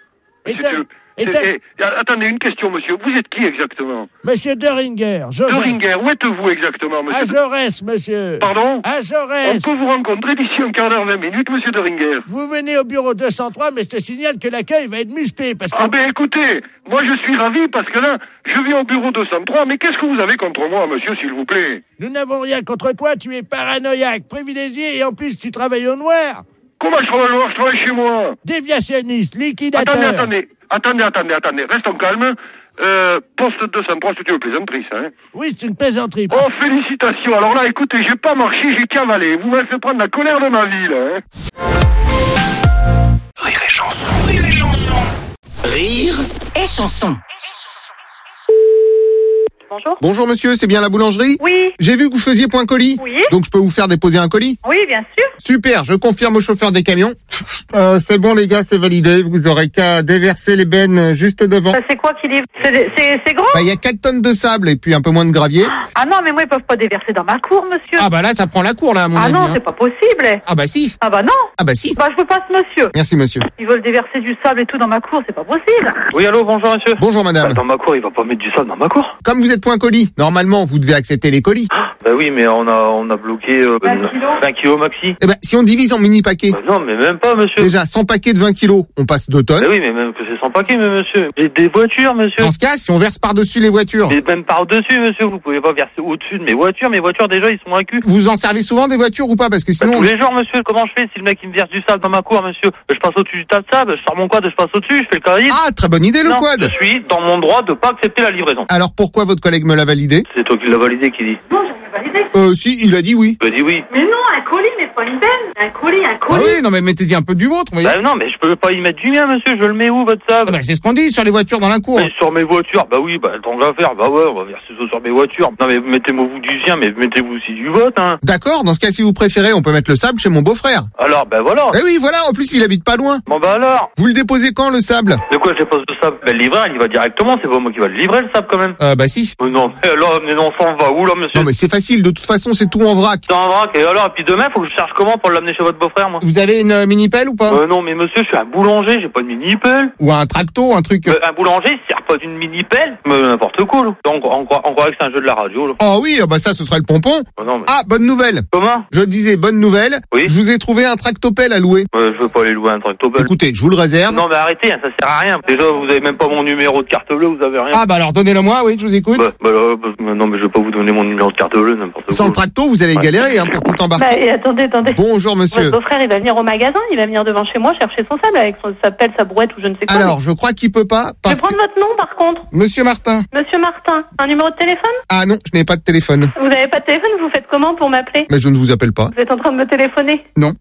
Et C'est t'as- une- et c'est- t'as- eh, attendez, une question, monsieur. Vous êtes qui exactement? Monsieur Deringer, Joseph. Doringer, où êtes-vous exactement, À monsieur? Jaurès, monsieur. Pardon? À On Jaurès. peut vous rencontrer d'ici un quart d'heure, vingt minutes, monsieur Doringer. Vous venez au bureau deux cent trois, mais je te signale que l'accueil va être musclé parce que... Ah ben écoutez, moi je suis ravi parce que là, je viens au bureau deux cent trois, mais qu'est-ce que vous avez contre moi, monsieur, s'il vous plaît? Nous n'avons rien contre toi, tu es paranoïaque, privilégié et en plus tu travailles au noir. Comment je travaille loin? Je travaille chez moi. Déviationniste, liquidateur. Attendez, attendez, attendez, attendez, attendez, restons calmes. Euh, poste deux cent trois, c'est une plaisanterie, ça, hein? Oui, c'est une plaisanterie. Oh, félicitations. Alors là, écoutez, j'ai pas marché, j'ai cavalé. Vous m'avez fait prendre la colère de ma vie, là, hein? Rire et chanson, rire et chanson. Rire Et chanson. Bonjour. Bonjour monsieur, c'est bien la boulangerie? Oui. J'ai vu que vous faisiez point colis. Oui. Donc je peux vous faire déposer un colis? Oui, bien sûr. Super, je confirme au chauffeur des camions. Euh, c'est bon les gars, c'est validé. Vous aurez qu'à déverser les bennes juste devant. Ça, c'est quoi qui livre? C'est c'est- c'est grand? Bah il y a quatre tonnes de sable et puis un peu moins de gravier. Ah non, mais moi, ils peuvent pas déverser dans ma cour, monsieur. Ah bah là ça prend la cour là à mon Ah avis. non, hein. c'est pas possible. Ah bah si. Ah bah non. Ah bah si. Bah, je vous passe, monsieur. Merci monsieur. Ils veulent déverser du sable et tout dans ma cour, c'est pas possible. Oui, allô, bonjour monsieur. Bonjour madame. Bah, dans ma cour, il va pas mettre du sable dans ma cour. Comme vous êtes sept points colis. Normalement, vous devez accepter les colis. Bah oui, mais on a, on a bloqué euh, vingt kilos maxi. Eh ben, si on divise en mini paquets. Bah non, mais même pas, monsieur. Déjà, cent paquets de vingt kilos, on passe deux tonnes. Bah oui, mais même que c'est cent paquets, mais monsieur. J'ai des voitures, monsieur. Dans ce cas, si on verse par-dessus les voitures. Mais même par-dessus, monsieur, vous pouvez pas verser au-dessus de mes voitures. Mes voitures, déjà, ils sont à cul. Vous en servez souvent des voitures ou pas? Parce que sinon. Bah, tous les jours, monsieur, comment je fais si le mec il me verse du sable dans ma cour, monsieur? Je passe au-dessus du tas de sable, je sors mon quad, je passe au-dessus, je fais le caraïbe. Ah, très bonne idée, le non, quad. Je suis dans mon droit de pas accepter la livraison. Alors pourquoi votre collègue me l'a validé? C'est toi qui l'as validé qui dit. Non, j'avais validé. Euh, si, il a dit oui. Il a dit oui. Mais non, un colis, mais pas une benne. Un colis, un colis. Ah oui, non, mais mettez-y un peu du vôtre, vous voyez. Bah non, mais je peux pas y mettre du mien, monsieur, je le mets où, votre sable? Ah bah, c'est ce qu'on dit sur les voitures dans la cour. Mais sur mes voitures, bah oui, bah tant qu'à faire, bah ouais, on va verser ça sur mes voitures. Non mais mettez-moi vous du sien, mais mettez-vous aussi du vôtre, hein. D'accord, dans ce cas, si vous préférez, on peut mettre le sable chez mon beau-frère. Alors, bah voilà. Eh oui, voilà, en plus, il habite pas loin. Bon bah alors. Vous le déposez quand, le sable? De quoi je dépose le sable? Bah le livreur, il y va directement, c'est pas moi qui va le livrer, le sable, quand même. Euh, bah si. Mais non, mais alors, mais non, ça va où, là, monsieur? Non, mais c'est facile, de toute façon, c'est tout en vrac. C'est en vrac, et alors, et puis demain, faut que je cherche comment pour l'amener chez votre beau-frère, moi? Vous avez une euh, mini-pelle ou pas? Euh, non, mais monsieur, je suis un boulanger, j'ai pas de mini-pelle. Ou un tracto, un truc. Euh, un boulanger, il sert pas d'une mini-pelle. Mais n'importe quoi, là. Donc, on, croit- on croirait que c'est un jeu de la radio, là. Oh oui, ah bah ça, ce serait le pompon. Oh, non, mais... Ah, bonne nouvelle. Comment? Je disais, bonne nouvelle. Oui. Je vous ai trouvé un tractopelle à louer. Euh, je veux pas aller louer un tractopelle. Écoutez, je vous le réserve. Non, mais arrêtez, hein, ça sert à rien. Déjà, vous avez même pas mon numéro de carte bleue, vous avez rien. Ah bah alors, donnez-le moi, oui, je vous écoute. Bah, bah, là, bah, non, mais je vais pas vous donner mon numéro de carte bleue, n'importe quoi. Sans le tracto, vous allez Ouais. galérer hein, pour tout embarquer. Bah, et attendez, attendez. Bonjour, monsieur. Votre beau-frère, il va venir au magasin, il va venir devant chez moi chercher son sable avec son, sa pelle, sa brouette ou je ne sais quoi. Alors, je crois qu'il peut pas. Je Parce vais prendre que... votre nom, par contre. Monsieur Martin. Monsieur Martin, un numéro de téléphone? Ah non, je n'ai pas de téléphone. Vous n'avez pas de téléphone, vous faites comment pour m'appeler? Mais je ne vous appelle pas. Vous êtes en train de me téléphoner? Non.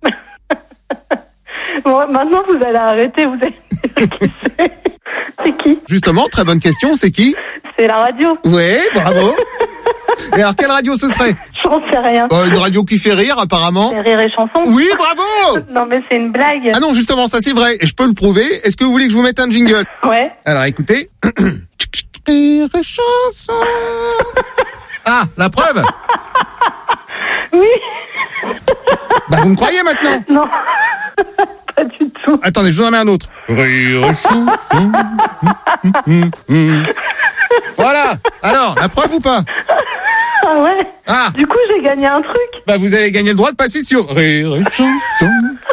Bon, maintenant, vous allez arrêter, vous allez dire qui c'est. C'est qui? Justement, très bonne question, c'est qui? C'est la radio. Ouais, bravo. Et alors, quelle radio ce serait? J'en sais rien. euh, Une radio qui fait rire, apparemment. C'est Rire et Chanson. Oui, bravo. Non, mais c'est une blague. Ah non, justement, ça c'est vrai, et je peux le prouver. Est-ce que vous voulez que je vous mette un jingle? Ouais. Alors, écoutez. Rire et Chanson. Ah, la preuve? Oui. Bah, vous me croyez maintenant? Non. Pas du tout. Attendez, je vous en mets un autre. Rire et Chanson. Hum, hum, hum. Voilà. Alors, la preuve ou pas? Ah ouais. Ah. Du coup, j'ai gagné un truc. Bah, vous avez gagné le droit de passer sur Rire et Chanson.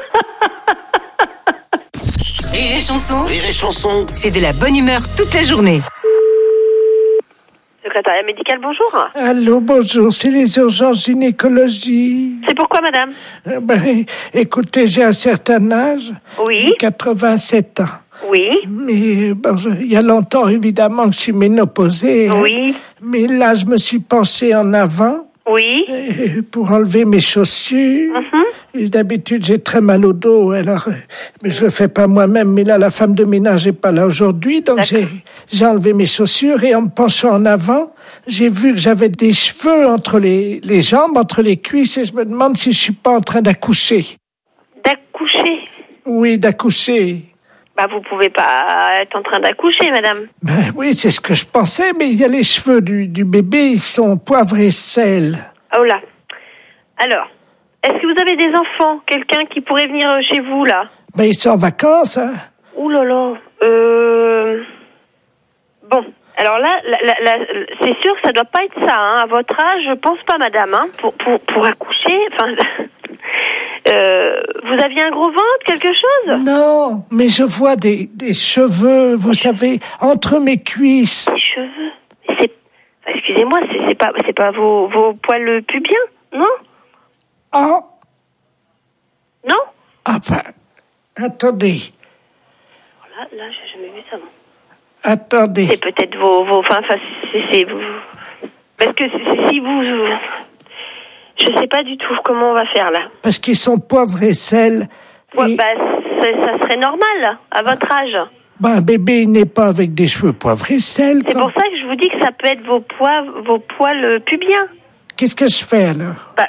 Rire et chanson, Rire et chanson. c'est de la bonne humeur toute la journée. Secrétariat médical, bonjour. Allô, bonjour, c'est les urgences gynécologie. C'est pourquoi, madame? Euh, ben, écoutez, j'ai un certain âge. Oui. quatre-vingt-sept ans. Oui. Mais bon, je- il y a longtemps, évidemment, que je suis ménopausée. hein. Oui. Mais là, je me suis penchée en avant. Oui. euh, Pour enlever mes chaussures. Mhm. Et d'habitude, j'ai très mal au dos, alors, euh, mais je le fais pas moi-même. Mais là, la femme de ménage est pas là aujourd'hui, donc j'ai, j'ai enlevé mes chaussures et en me penchant en avant, j'ai vu que j'avais des cheveux entre les, les jambes, entre les cuisses, et je me demande si je suis pas en train d'accoucher. D'accoucher? Oui, d'accoucher. Bah, vous pouvez pas être en train d'accoucher, madame. Ben oui, c'est ce que je pensais, mais il y a les cheveux du, du bébé, ils sont poivre et sel. Oh là. Alors, est-ce que vous avez des enfants? Quelqu'un qui pourrait venir euh, chez vous, là? Ben, ils sont en vacances, hein. Ouh là là. Euh... Bon. Alors là, la, la, la, c'est sûr que ça doit pas être ça, hein. À votre âge, je pense pas, madame, hein. Pour, pour, pour accoucher, enfin... Euh, vous aviez un gros ventre, quelque chose? Non, mais je vois des, des cheveux, vous savez, entre mes cuisses. Des cheveux? C'est... Excusez-moi, c'est, c'est pas, c'est pas vos, vos poils pubiens, non? Ah. Non? Ah ben, attendez, Là, là, j'ai jamais vu ça, moi. attendez. C'est peut-être vos, vos, enfin, enfin, c'est, c'est vous. Parce que si, si vous, je sais pas du tout comment on va faire là. Parce qu'ils sont poivre et sel. Ouais, et- bah, ça, ça serait normal à votre âge. Ben, un bébé il n'est pas avec des cheveux poivre et sel. C'est comme- pour ça que je vous dis que ça peut être vos poils, vos poils pubiens. Qu'est-ce que je fais alors? Bah,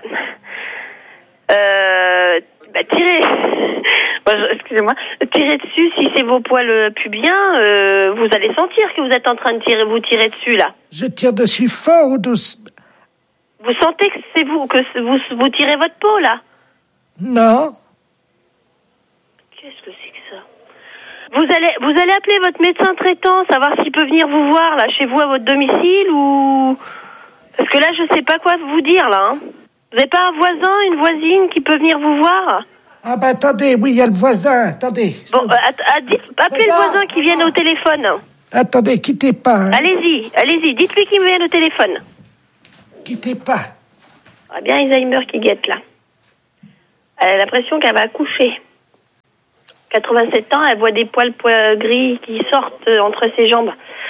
euh, bah tirez. Moi, je- Excusez-moi, tirez dessus. Si c'est vos poils pubiens, euh, vous allez sentir que vous êtes en train de tirer, vous tirer dessus là. Je tire dessus fort ou douce? Vous sentez que c'est vous que c'est- vous vous tirez votre peau là. Non. Qu'est-ce que c'est que ça? Vous allez, vous allez appeler votre médecin traitant, savoir s'il peut venir vous voir, là, chez vous, à votre domicile, ou... Parce que là, je sais pas quoi vous dire, là. Hein. Vous n'avez pas un voisin, une voisine qui peut venir vous voir? Ah ben attendez, oui, il y a le voisin, attendez. Bon, euh, att- dites, appelez le voisin qui vienne au téléphone. Attendez, quittez pas. Hein. Allez-y, allez-y, dites-lui qu'il vienne au téléphone. Quittez pas. Ah bien Alzheimer qui guette, là. Elle a l'impression qu'elle va accoucher. quatre-vingt-sept ans, elle voit des poils, poils gris qui sortent entre ses jambes.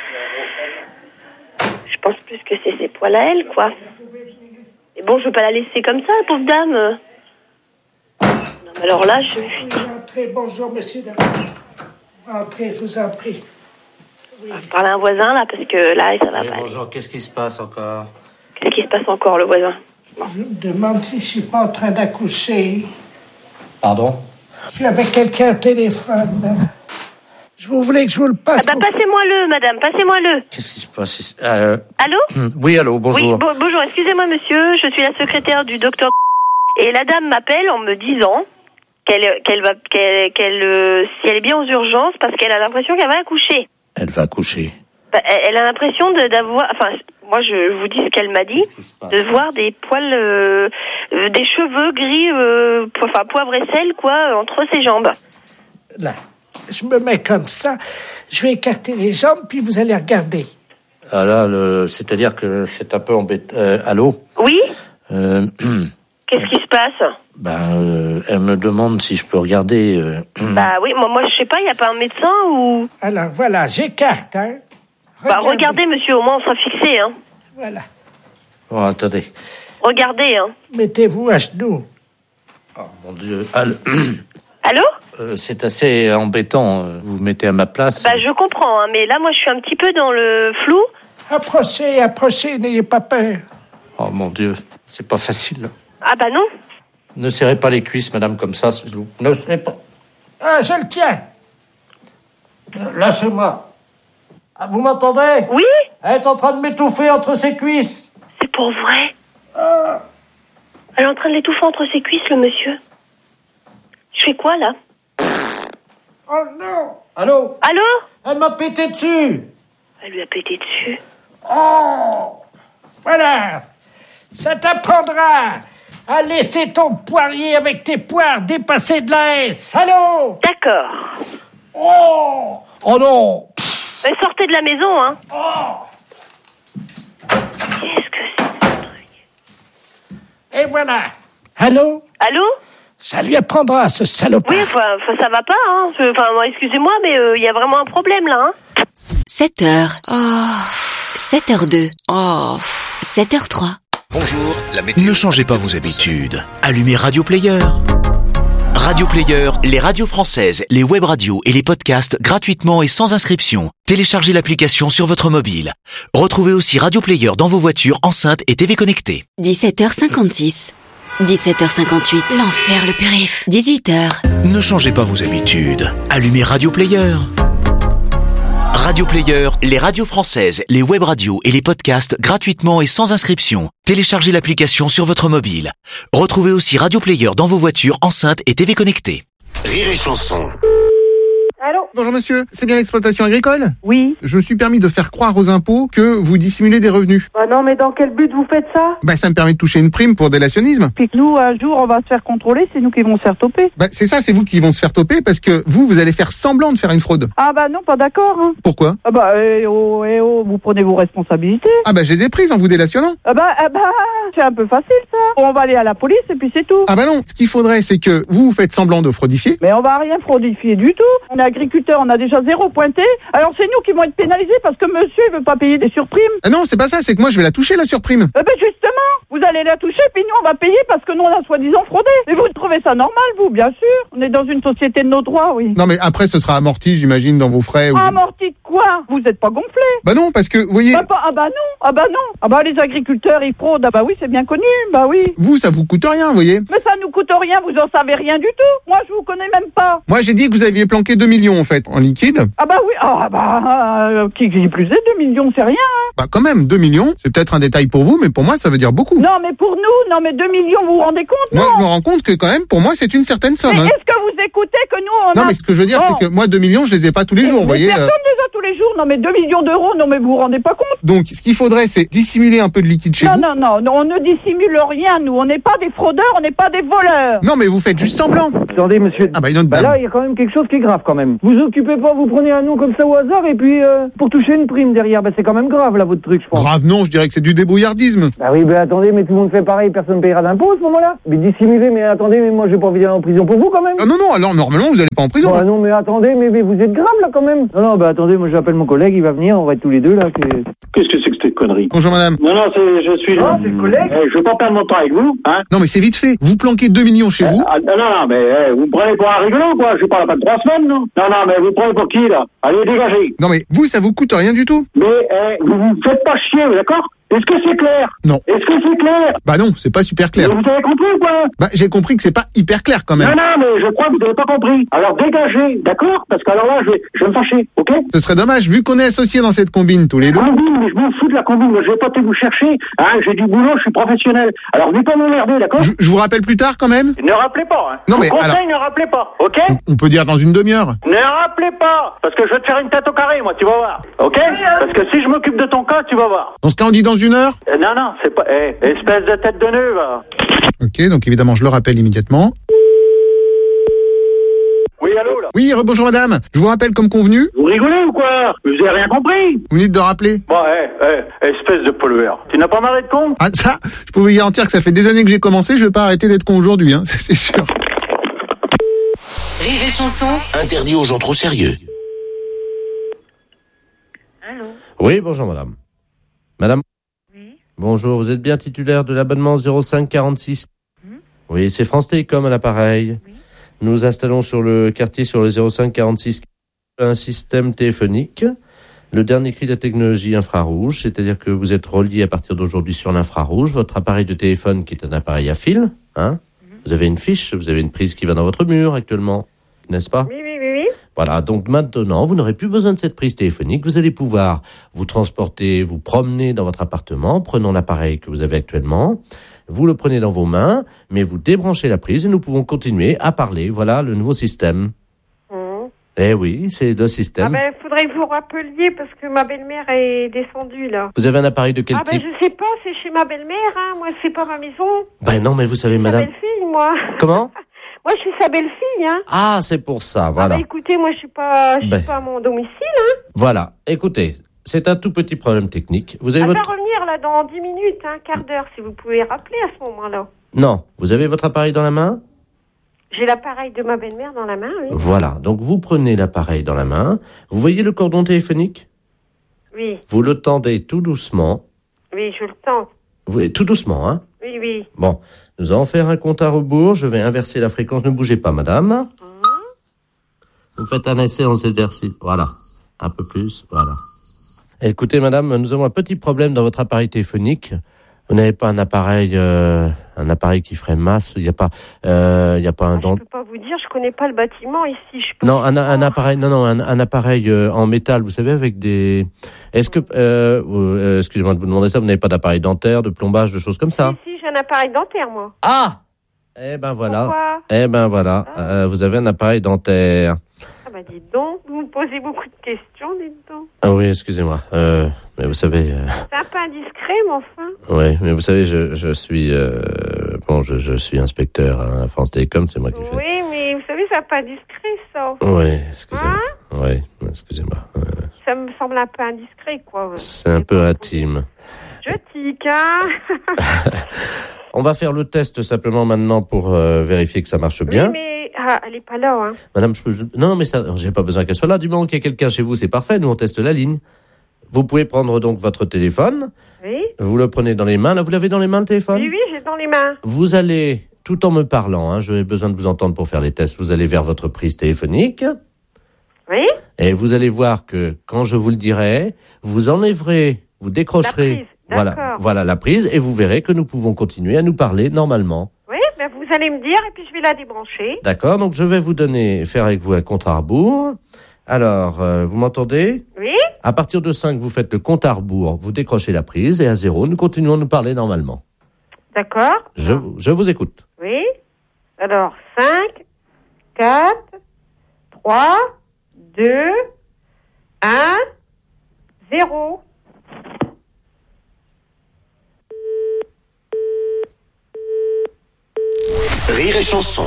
Je pense plus que c'est ses poils à elle, quoi. Et bon, je veux pas la laisser comme ça, pauvre dame. Non, mais alors là, je... Entrez, bonjour, monsieur. Entrez, je vous en prie. Oui. Je parle à un voisin, là, parce que là, ça va Oui, pas. bonjour, qu'est-ce qui se passe encore? Qu'est-ce qui se passe encore, le voisin? Bon. Je me demande si je suis pas en train d'accoucher. Pardon? Je suis avec quelqu'un au téléphone. Je vous voulais que je vous le passe. Ah bah, pour... passez-moi-le, madame, passez-moi-le. Qu'est-ce qui se passe? euh... Allô? Oui, allô, bonjour. Oui, bo- bonjour, excusez-moi, monsieur, je suis la secrétaire du docteur... Et la dame m'appelle en me disant qu'elle, qu'elle va, qu'elle, qu'elle, euh, si elle est bien aux urgences, parce qu'elle a l'impression qu'elle va accoucher. Elle va accoucher. Bah, elle, elle a l'impression de, d'avoir, enfin, moi je vous dis ce qu'elle m'a dit, de voir des poils, euh, euh, des cheveux gris, euh, po- enfin poivre et sel, quoi, entre ses jambes. Là, je me mets comme ça, je vais écarter les jambes, puis vous allez regarder. Ah là, le... c'est-à-dire que c'est un peu embêtant. Euh, allô? Oui? euh... Qu'est-ce qui se passe? Ben, euh, elle me demande si je peux regarder. Euh... Bah oui, moi, moi je sais pas, il n'y a pas un médecin ou... Alors voilà, j'écarte, hein. Regardez. Bah regardez, monsieur, au moins on sera fixé, hein. Voilà. Oh, attendez. Regardez, hein. Mettez-vous à genoux. Oh mon Dieu. Allô? Allô? Euh, c'est assez embêtant. Vous vous mettez à ma place. Bah je comprends, hein, mais là moi je suis un petit peu dans le flou. Approchez, approchez, n'ayez pas peur. Oh mon Dieu, c'est pas facile. Ah bah non. Ne serrez pas les cuisses, madame, comme ça. Ne serrez pas. Ah, je le tiens. Lâchez-moi. Ah, vous m'entendez? Oui. Elle est en train de m'étouffer entre ses cuisses. C'est pour vrai? Ah. Elle est en train de l'étouffer entre ses cuisses, le monsieur. Je fais quoi, là? Oh non. Allô? Allô? Elle m'a pété dessus. Elle lui a pété dessus. Oh. Voilà. Ça t'apprendra à laisser ton poirier avec tes poires dépasser de la haie. Allô? D'accord. Oh. Oh non. Mais sortez de la maison, hein. Oh. Qu'est-ce que c'est, ce truc? Et voilà. Allô? Allô? Ça lui apprendra, ce salopard. Oui, enfin, ça va pas, hein. Enfin, excusez-moi, mais il euh, y a vraiment un problème, là, hein. sept heures. Oh. sept heures deux. Oh. sept heures trois. Bonjour, la météo. Ne changez pas vos habitudes. Allumez Radio Player. Radio Player, les radios françaises, les web radios et les podcasts gratuitement et sans inscription. Téléchargez l'application sur votre mobile. Retrouvez aussi Radio Player dans vos voitures, enceintes et T V connectées. dix-sept heures cinquante-six. dix-sept heures cinquante-huit. L'enfer, le périph. dix-huit heures. Ne changez pas vos habitudes. Allumez Radio Player. Radio Player, les radios françaises, les web radios et les podcasts gratuitement et sans inscription. Téléchargez l'application sur votre mobile. Retrouvez aussi Radio Player dans vos voitures, enceintes et T V connectées. Rire et chanson. Allô? Bonjour monsieur, c'est bien l'exploitation agricole? Oui. Je me suis permis de faire croire aux impôts que vous dissimulez des revenus. Bah non, mais dans quel but vous faites ça? Bah ça me permet de toucher une prime pour délationnisme. Puis que nous, un jour, on va se faire contrôler, c'est nous qui vont se faire toper. Bah c'est ça, c'est vous qui vont se faire toper parce que vous, vous allez faire semblant de faire une fraude. Ah bah non, pas d'accord. Hein. Pourquoi? Ah bah, eh oh, eh oh, vous prenez vos responsabilités. Ah bah je les ai prises en vous délationnant. Ah bah, ah bah, c'est un peu facile ça. On va aller à la police et puis c'est tout. Ah bah non, ce qu'il faudrait c'est que vous, vous faites semblant de fraudifier. Mais on va rien fraudifier du tout. On est agriculteur, on a déjà zéro pointé. Alors c'est nous qui vont être pénalisés parce que monsieur il veut pas payer des surprimes. Ah non, c'est pas ça, c'est que moi je vais la toucher la surprime. Eh ben justement, vous allez la toucher puis nous on va payer parce que nous on a soi-disant fraudé. Et vous trouvez ça normal vous, bien sûr. On est dans une société de nos droits, oui. Non mais après ce sera amorti, j'imagine, dans vos frais. Ou... Amorti de quoi? Vous êtes pas gonflé? Bah non, parce que vous voyez. Ah bah, ah bah non, ah bah non. Ah bah les agriculteurs ils fraudent, ah bah oui c'est bien connu, bah oui. Vous ça vous coûte rien, vous voyez. Mais ça nous coûte rien, vous en savez rien du tout. Moi je vous connais même pas. Moi j'ai dit que vous aviez planqué deux millions en fait, en liquide. Ah bah oui, ah bah, euh, qui, qui plus est, deux millions c'est rien, hein. Bah quand même, deux millions, c'est peut-être un détail pour vous, mais pour moi, ça veut dire beaucoup. Non, mais pour nous, non, mais deux millions, vous vous rendez compte? Moi, non je me rends compte que quand même, pour moi, c'est une certaine somme. Mais Hein. est-ce que vous écoutez que nous, on Non, a... mais ce que je veux dire, Bon. c'est que moi, deux millions, je les ai pas tous les jours, mais vous voyez. personne euh. les a tous les jours. Non, mais deux millions d'euros, non, mais vous vous rendez pas compte? Donc, ce qu'il faudrait, c'est dissimuler un peu de liquide chez non, vous. non, non, non, on ne dissimule rien, nous. On n'est pas des fraudeurs, on n'est pas des voleurs. Non, mais vous faites juste semblant. Attendez, monsieur. Ah bah une autre Bah dame. là, il y a quand même quelque chose qui est grave quand même. Vous occupez pas, vous prenez un nom comme ça au hasard et puis euh, pour toucher une prime derrière, bah c'est quand même grave là votre truc, je pense. Grave non, je dirais que c'est du débrouillardisme. Bah oui, bah attendez, mais tout le monde fait pareil, personne payera d'impôts à ce moment-là. Mais dissimuler, mais attendez, mais moi j'ai pas envie d'aller en prison pour vous quand même. Ah non, non, alors normalement vous allez pas en prison. Bah non, mais attendez, mais, mais vous êtes grave là quand même. Non, non, bah attendez, moi j'appelle mon collègue, il va venir, on va être tous les deux là. que- Qu'est-ce que c'est que cette connerie? Bonjour madame. Non, non, c'est, je suis... Non, c'est le collègue. Eh, je veux pas perdre mon temps avec vous, hein. Non, mais c'est vite fait. Vous planquez deux millions chez vous. Ah, non, non, mais eh, vous me prenez pour un rigolo, quoi. Je parle pas de trois semaines, non. Non, non, mais vous me prenez pour qui, là? Allez, dégagez. Non, mais vous, ça vous coûte rien du tout. Mais eh, vous vous faites pas chier, d'accord? Est-ce que c'est clair? Non. Est-ce que c'est clair? Bah non, c'est pas super clair. Mais vous avez compris ou quoi? Bah j'ai compris que c'est pas hyper clair quand même. Non, non, mais je crois que vous n'avez pas compris. Alors dégagez, d'accord? Parce qu'alors là, je vais, je vais me fâcher, ok? Ce serait dommage, vu qu'on est associés dans cette combine tous les deux. Combine, mais je m'en fous de la combine. Moi, je vais pas te vous chercher. Hein, j'ai du boulot, je suis professionnel. Alors, venez pas m'emmerder, d'accord? Je, je vous rappelle plus tard quand même. Ne rappelez pas, hein. Non, Je mais vous conseille, alors- ne rappelez pas, ok? On peut dire dans une demi-heure. Ne rappelez pas, parce que je vais te faire une tête au carré, moi, tu vas voir, ok? Parce que si je m'occupe de ton cas, tu vas voir. Dans ce cas, on dit dans une heure. Euh, non, non, c'est pas... Eh, espèce de tête de nœud, va. Ok, donc évidemment, je le rappelle immédiatement. Oui, allô, là? Oui, rebonjour madame. Je vous rappelle comme convenu. Vous rigolez ou quoi? Vous avez rien compris? Vous venez de rappeler. Bon, eh, eh, espèce de pollueur. Tu n'as pas marre d'être con? Ah ça, je peux vous garantir que ça fait des années que j'ai commencé, je vais pas arrêter d'être con aujourd'hui, hein, c'est sûr. Rire et chanson. Interdit aux gens trop sérieux. Oui, bonjour madame. Madame. Oui. Bonjour, vous êtes bien titulaire de l'abonnement zéro cinq quarante-six. Mhm. Oui, c'est France Télécom à l'appareil. Oui. Nous installons sur le quartier, sur le zéro cinq quarante-six, un système téléphonique. Le dernier cri de la technologie infrarouge, c'est-à-dire que vous êtes relié à partir d'aujourd'hui sur l'infrarouge. Votre appareil de téléphone, qui est un appareil à fil, hein, Mhm. vous avez une fiche, vous avez une prise qui va dans votre mur actuellement, n'est-ce pas? Oui, oui, oui, oui. Voilà, donc maintenant, vous n'aurez plus besoin de cette prise téléphonique. Vous allez pouvoir vous transporter, vous promener dans votre appartement, prenons l'appareil que vous avez actuellement, vous le prenez dans vos mains, mais vous débranchez la prise et nous pouvons continuer à parler. Voilà le nouveau système. Mhm. Eh oui, c'est le système. Ah ben, faudrait que vous rappeliez parce que ma belle-mère est descendue, là. Vous avez un appareil de quel Ah ben, type? je sais pas, c'est chez ma belle-mère, hein. Moi, c'est pas ma maison. Ben non, mais vous savez, Ma madame... belle-fille, moi. Comment? Moi, je suis sa belle-fille, hein. Ah, c'est pour ça, Ah voilà. bah, écoutez, moi, je suis pas, je suis Ben. pas à mon domicile, hein. Voilà, écoutez, c'est un tout petit problème technique. Vous avez Elle va votre... revenir, là, dans dix minutes, un quart d'heure, si vous pouvez rappeler à ce moment-là. Non, vous avez votre appareil dans la main? J'ai l'appareil de ma belle-mère dans la main, oui. Voilà, donc vous prenez l'appareil dans la main, vous voyez le cordon téléphonique? Oui, Vous le tendez tout doucement, oui, je le tente. vous, tout doucement, hein? Oui, oui. Bon, nous allons faire un compte à rebours, je vais inverser la fréquence, ne bougez pas, madame. Vous faites un essai en s'exercice, voilà, un peu plus, voilà. Écoutez, madame, nous avons un petit problème dans votre appareil téléphonique. Vous n'avez pas un appareil, euh, un appareil qui ferait masse. Il n'y a pas, euh, il y a pas un dent. Je peux pas vous dire, je connais pas le bâtiment ici. Je peux Non, un, un appareil, non, non, un, un appareil euh, en métal. Vous savez, avec des. Est-ce que, euh, euh, excusez-moi de vous demander ça, vous n'avez pas d'appareil dentaire, de plombage, de choses comme ça? Si, si, j'ai un appareil dentaire, moi. Ah. Eh ben voilà. Pourquoi Eh ben voilà. Euh, vous avez un appareil dentaire. Ah bah dites donc, vous me posez beaucoup de questions, dites donc. Ah oui, excusez-moi. Euh, mais vous savez. Euh, C'est un peu indiscret, mais enfin. oui, mais vous savez, je, je suis euh, bon, je, je suis inspecteur à France Télécom, c'est moi qui fais. Oui, mais vous savez, c'est un peu indiscret, ça. Oui, excusez-moi. Hein Oui, excusez-moi. Euh, Ça me semble un peu indiscret, quoi. c'est un peu intime. Je tique, hein. On va faire le test simplement maintenant pour euh, vérifier que ça marche bien. Oui, mais ah, elle est pas là, hein. Madame, je peux... je- Non, mais ça, j'ai pas besoin qu'elle soit là. Du moment qu'il y a quelqu'un chez vous, c'est parfait. Nous, on teste la ligne. Vous pouvez prendre donc votre téléphone. Oui. Vous le prenez dans les mains. Là, vous l'avez dans les mains, le téléphone? Oui, oui, j'ai dans les mains. Vous allez, tout en me parlant, hein, j'ai besoin de vous entendre pour faire les tests, vous allez vers votre prise téléphonique. Oui. Et vous allez voir que, quand je vous le dirai, vous enlèverez, vous décrocherez. La prise, voilà, d'accord. voilà la prise, et vous verrez que nous pouvons continuer à nous parler normalement. Oui, ben vous allez me dire, et puis je vais la débrancher. D'accord, donc je vais vous donner, faire avec vous un compte à rebours. Alors, euh, vous m'entendez? Oui. À partir de cinq, vous faites le compte à rebours, vous décrochez la prise, et à zéro, nous continuons à nous parler normalement. D'accord. Je, je vous écoute. Oui. Alors, cinq, quatre, trois, deux, un, zéro. Rire et chanson.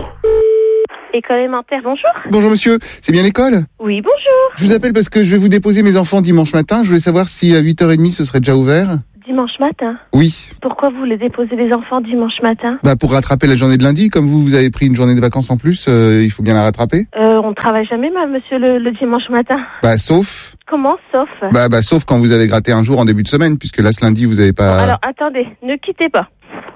École élémentaire, bonjour. Bonjour monsieur, c'est bien l'école? Oui, bonjour. Je vous appelle parce que je vais vous déposer mes enfants dimanche matin. Je voulais savoir si à huit heures trente ce serait déjà ouvert. Dimanche matin. Oui. Pourquoi vous voulez déposer les enfants dimanche matin? Bah pour rattraper la journée de lundi, comme vous, vous avez pris une journée de vacances en plus, euh, il faut bien la rattraper. Euh, on travaille jamais, ma- monsieur, le, le dimanche matin. Bah sauf... Comment, sauf? Bah, bah sauf quand vous avez gratté un jour en début de semaine, puisque là ce lundi vous avez pas... Alors, attendez, ne quittez pas.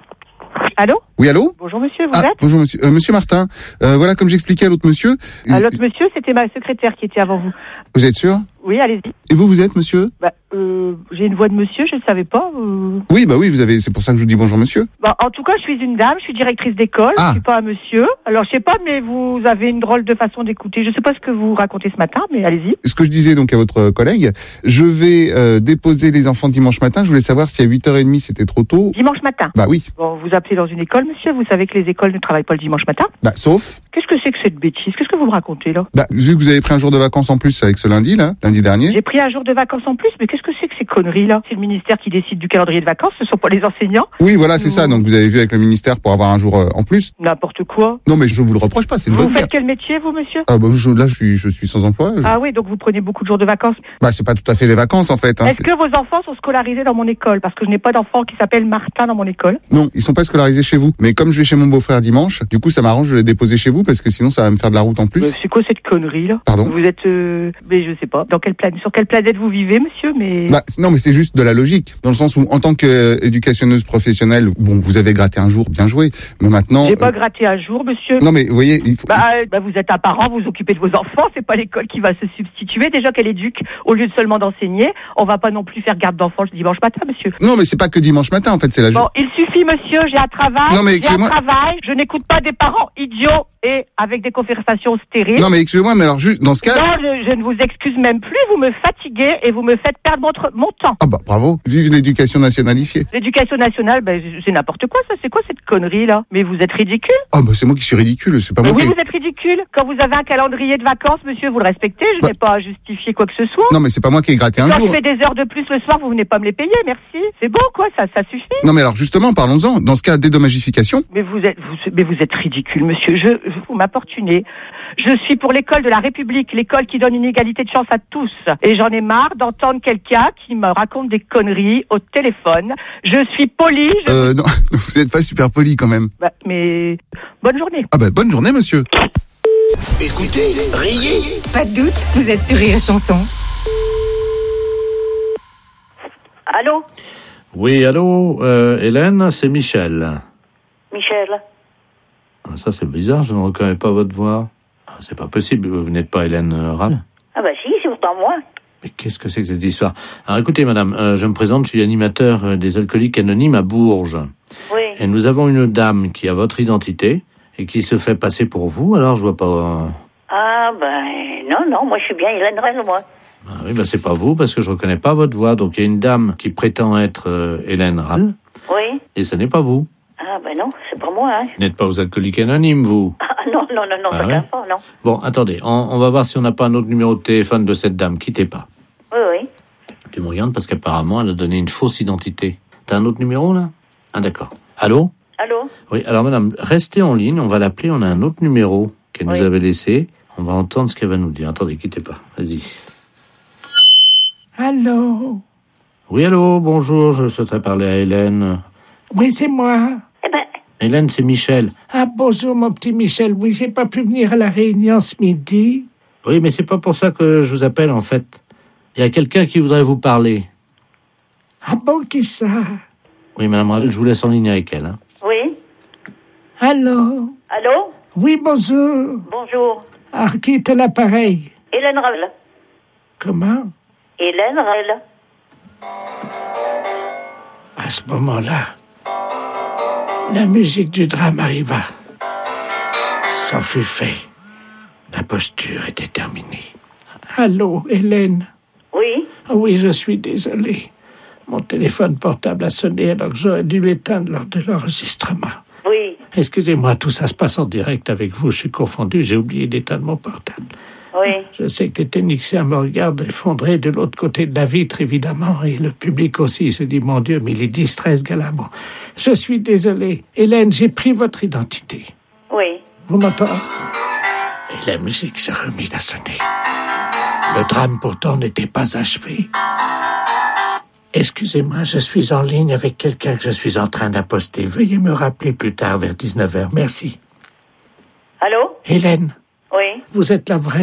Allô? Oui, allô? Bonjour monsieur, vous Ah, êtes? bonjour monsieur. Euh, monsieur Martin, euh, voilà, comme j'expliquais à l'autre monsieur... Ah, l'autre monsieur, c'était ma secrétaire qui était avant vous. Vous êtes sûr? Oui, allez-y. Et vous, vous êtes monsieur? Bah, euh, j'ai une voix de monsieur, je ne savais pas. euh. Oui, bah oui, vous avez... c'est pour ça que je vous dis bonjour monsieur. Bah, en tout cas, je suis une dame, je suis directrice d'école, Ah. je suis pas un monsieur. Alors, je sais pas, mais vous avez une drôle de façon d'écouter. Je sais pas ce que vous racontez ce matin, mais allez-y. Ce que je disais donc à votre collègue, je vais euh, déposer les enfants dimanche matin. Je voulais savoir si à huit heures trente c'était trop tôt. Dimanche matin? Bah oui. Bon, vous appelez dans une école, monsieur, vous savez que les écoles ne travaillent pas le dimanche matin? Bah sauf... Qu'est-ce que c'est que cette bêtise? Qu'est-ce que vous me racontez, là? Bah vu que vous avez pris un jour de vacances en plus avec ce lundi là, lundi dernier. J'ai pris un jour de vacances en plus, mais qu'est-ce que c'est que ces conneries-là? C'est le ministère qui décide du calendrier de vacances, ce sont pas les enseignants? Oui, voilà, c'est ça. Donc vous avez vu avec le ministère pour avoir un jour euh, en plus. N'importe quoi. Non mais je vous le reproche pas, c'est de Vous votre faites part. quel métier, vous, monsieur? Ah bah je, là je suis je suis sans emploi. Je- Ah oui, donc vous prenez beaucoup de jours de vacances. Bah c'est pas tout à fait les vacances en fait. Hein. Est-ce C'est- que vos enfants sont scolarisés dans mon école? Parce que je n'ai pas d'enfant qui s'appelle Martin dans mon école. Non, ils sont pas scolarisés chez vous. Mais comme je vais chez mon beau-frère dimanche, du coup ça m'arrange de les déposer chez vous parce que sinon ça va me faire de la route en plus. Mais c'est quoi cette connerie là? Pardon? Vous êtes, euh, mais je sais pas, dans quelle planète, sur quelle planète vous vivez, monsieur? Mais Bah non mais c'est juste de la logique dans le sens où en tant qu'éducationneuse professionnelle, bon vous avez gratté un jour, bien joué. Mais maintenant. j'ai pas euh, gratté un jour, monsieur. Non mais vous voyez, il faut. Bah, euh, bah, vous êtes un parent, vous vous occupez de vos enfants, c'est pas l'école qui va se substituer. Déjà qu'elle éduque au lieu de seulement d'enseigner, on va pas non plus faire garde d'enfants le dimanche matin, monsieur. Non mais c'est pas que dimanche matin en fait, c'est la. Bon, il suffit, monsieur, j'ai un travail, Non, mais j'ai un excusez-moi. travail, je n'écoute pas des parents idiots et avec des conversations stériles. Non mais excusez-moi, mais alors juste dans ce cas. Non, je, je ne vous excuse même plus, vous me fatiguez et vous me faites perdre votre, mon temps. Ah bah bravo, vive l'éducation nationalifiée. L'éducation nationale, ben, c'est n'importe quoi, ça, c'est quoi cette connerie, là? Mais vous êtes ridicule. Ah bah c'est moi qui suis ridicule, c'est pas Mais moi oui, qui. vous êtes ridicule. Quand vous avez un calendrier de vacances, monsieur, vous le respectez, je Bah. n'ai pas à justifier quoi que ce soit. Non mais c'est pas moi qui ai gratté un Quand jour. je fais des heures de plus le soir, vous venez pas me les payer, merci. C'est bon, quoi, ça, ça suffit. Non mais alors justement, parlons-en. Dans ce cas, dédommagification. Mais vous êtes, vous, mais vous êtes ridicule, monsieur. Je, je vous m'importunez. Je suis pour l'école de la République, l'école qui donne une égalité de chance à tous. Et j'en ai marre d'entendre quelqu'un qui me raconte des conneries au téléphone. Je suis poli. Je... Euh non, vous êtes pas super poli quand même. Bah, mais bonne journée. Ah bah bonne journée monsieur. Écoutez, riez. Pas de doute, vous êtes sur Rire et Chanson. Allô? Oui, allô, euh, Hélène, c'est Michel. Michel? Ah, ça, c'est bizarre, je ne reconnais pas votre voix. Ah, c'est pas possible, vous n'êtes pas Hélène euh, Rall. Ah bah si, c'est pourtant moi. Mais qu'est-ce que c'est que cette histoire? Alors écoutez, madame, euh, je me présente, je suis animateur euh, des alcooliques anonymes à Bourges. Oui. Et nous avons une dame qui a votre identité et qui se fait passer pour vous, alors je vois pas... euh, Ah ben non, non, moi je suis bien Hélène Rell, moi. Ah oui, bah c'est pas vous, parce que je reconnais pas votre voix. Donc il y a une dame qui prétend être euh, Hélène Rall, Oui. et ce n'est pas vous. Ah ben non, c'est pas moi, hein. Vous n'êtes pas aux alcooliques anonymes, vous. Ah non, non, non, non, Ah ça ouais? va pas, non. Bon, attendez, on, on va voir si on n'a pas un autre numéro de téléphone de cette dame. Quittez pas. Oui, oui. Tu me regardes parce qu'apparemment, elle a donné une fausse identité. T'as un autre numéro, là? Ah, d'accord. Allô? Allô? Oui, alors madame, restez en ligne, on va l'appeler, on a un autre numéro qu'elle Oui. nous avait laissé. On va entendre ce qu'elle va nous dire. Attendez, quittez pas. Vas-y. Allô? Oui, allô, bonjour, je souhaiterais parler à Hélène. Oui, c'est moi. Eh ben, Hélène, c'est Michel. Ah, bonjour, mon petit Michel. Oui, j'ai pas pu venir à la réunion ce midi. Oui, mais c'est pas pour ça que je vous appelle, en fait. Il y a quelqu'un qui voudrait vous parler. Ah bon, qui ça? Oui, madame Ravel, je vous laisse en ligne avec elle. Hein. oui. Allô? Allô? Oui, bonjour. Bonjour. Ah, qui est à l'appareil? Hélène Rell. Comment? Hélène Rell. À ce moment-là, la musique du drame arriva. C'en fut fait. La posture était terminée. Allô, Hélène? Oui. Oh oui, je suis désolé. Mon téléphone portable a sonné alors que j'aurais dû l'éteindre lors de l'enregistrement. Oui. Excusez-moi, tout ça se passe en direct avec vous. Je suis confondu, j'ai oublié d'éteindre mon portable. Oui. Je sais que les techniciens me regardent effondrés de l'autre côté de la vitre, évidemment, et le public aussi se dit, mon Dieu, mais il est distrait, ce gars-là. Bon, je suis désolé. Hélène, j'ai pris votre identité. Oui. Vous m'entendez? Et la musique s'est remise à sonner. Le drame, pourtant, n'était pas achevé. Excusez-moi, je suis en ligne avec quelqu'un que je suis en train d'imposter. Veuillez me rappeler plus tard vers dix-neuf heures. Merci. Allô? Hélène, Oui. vous êtes la vraie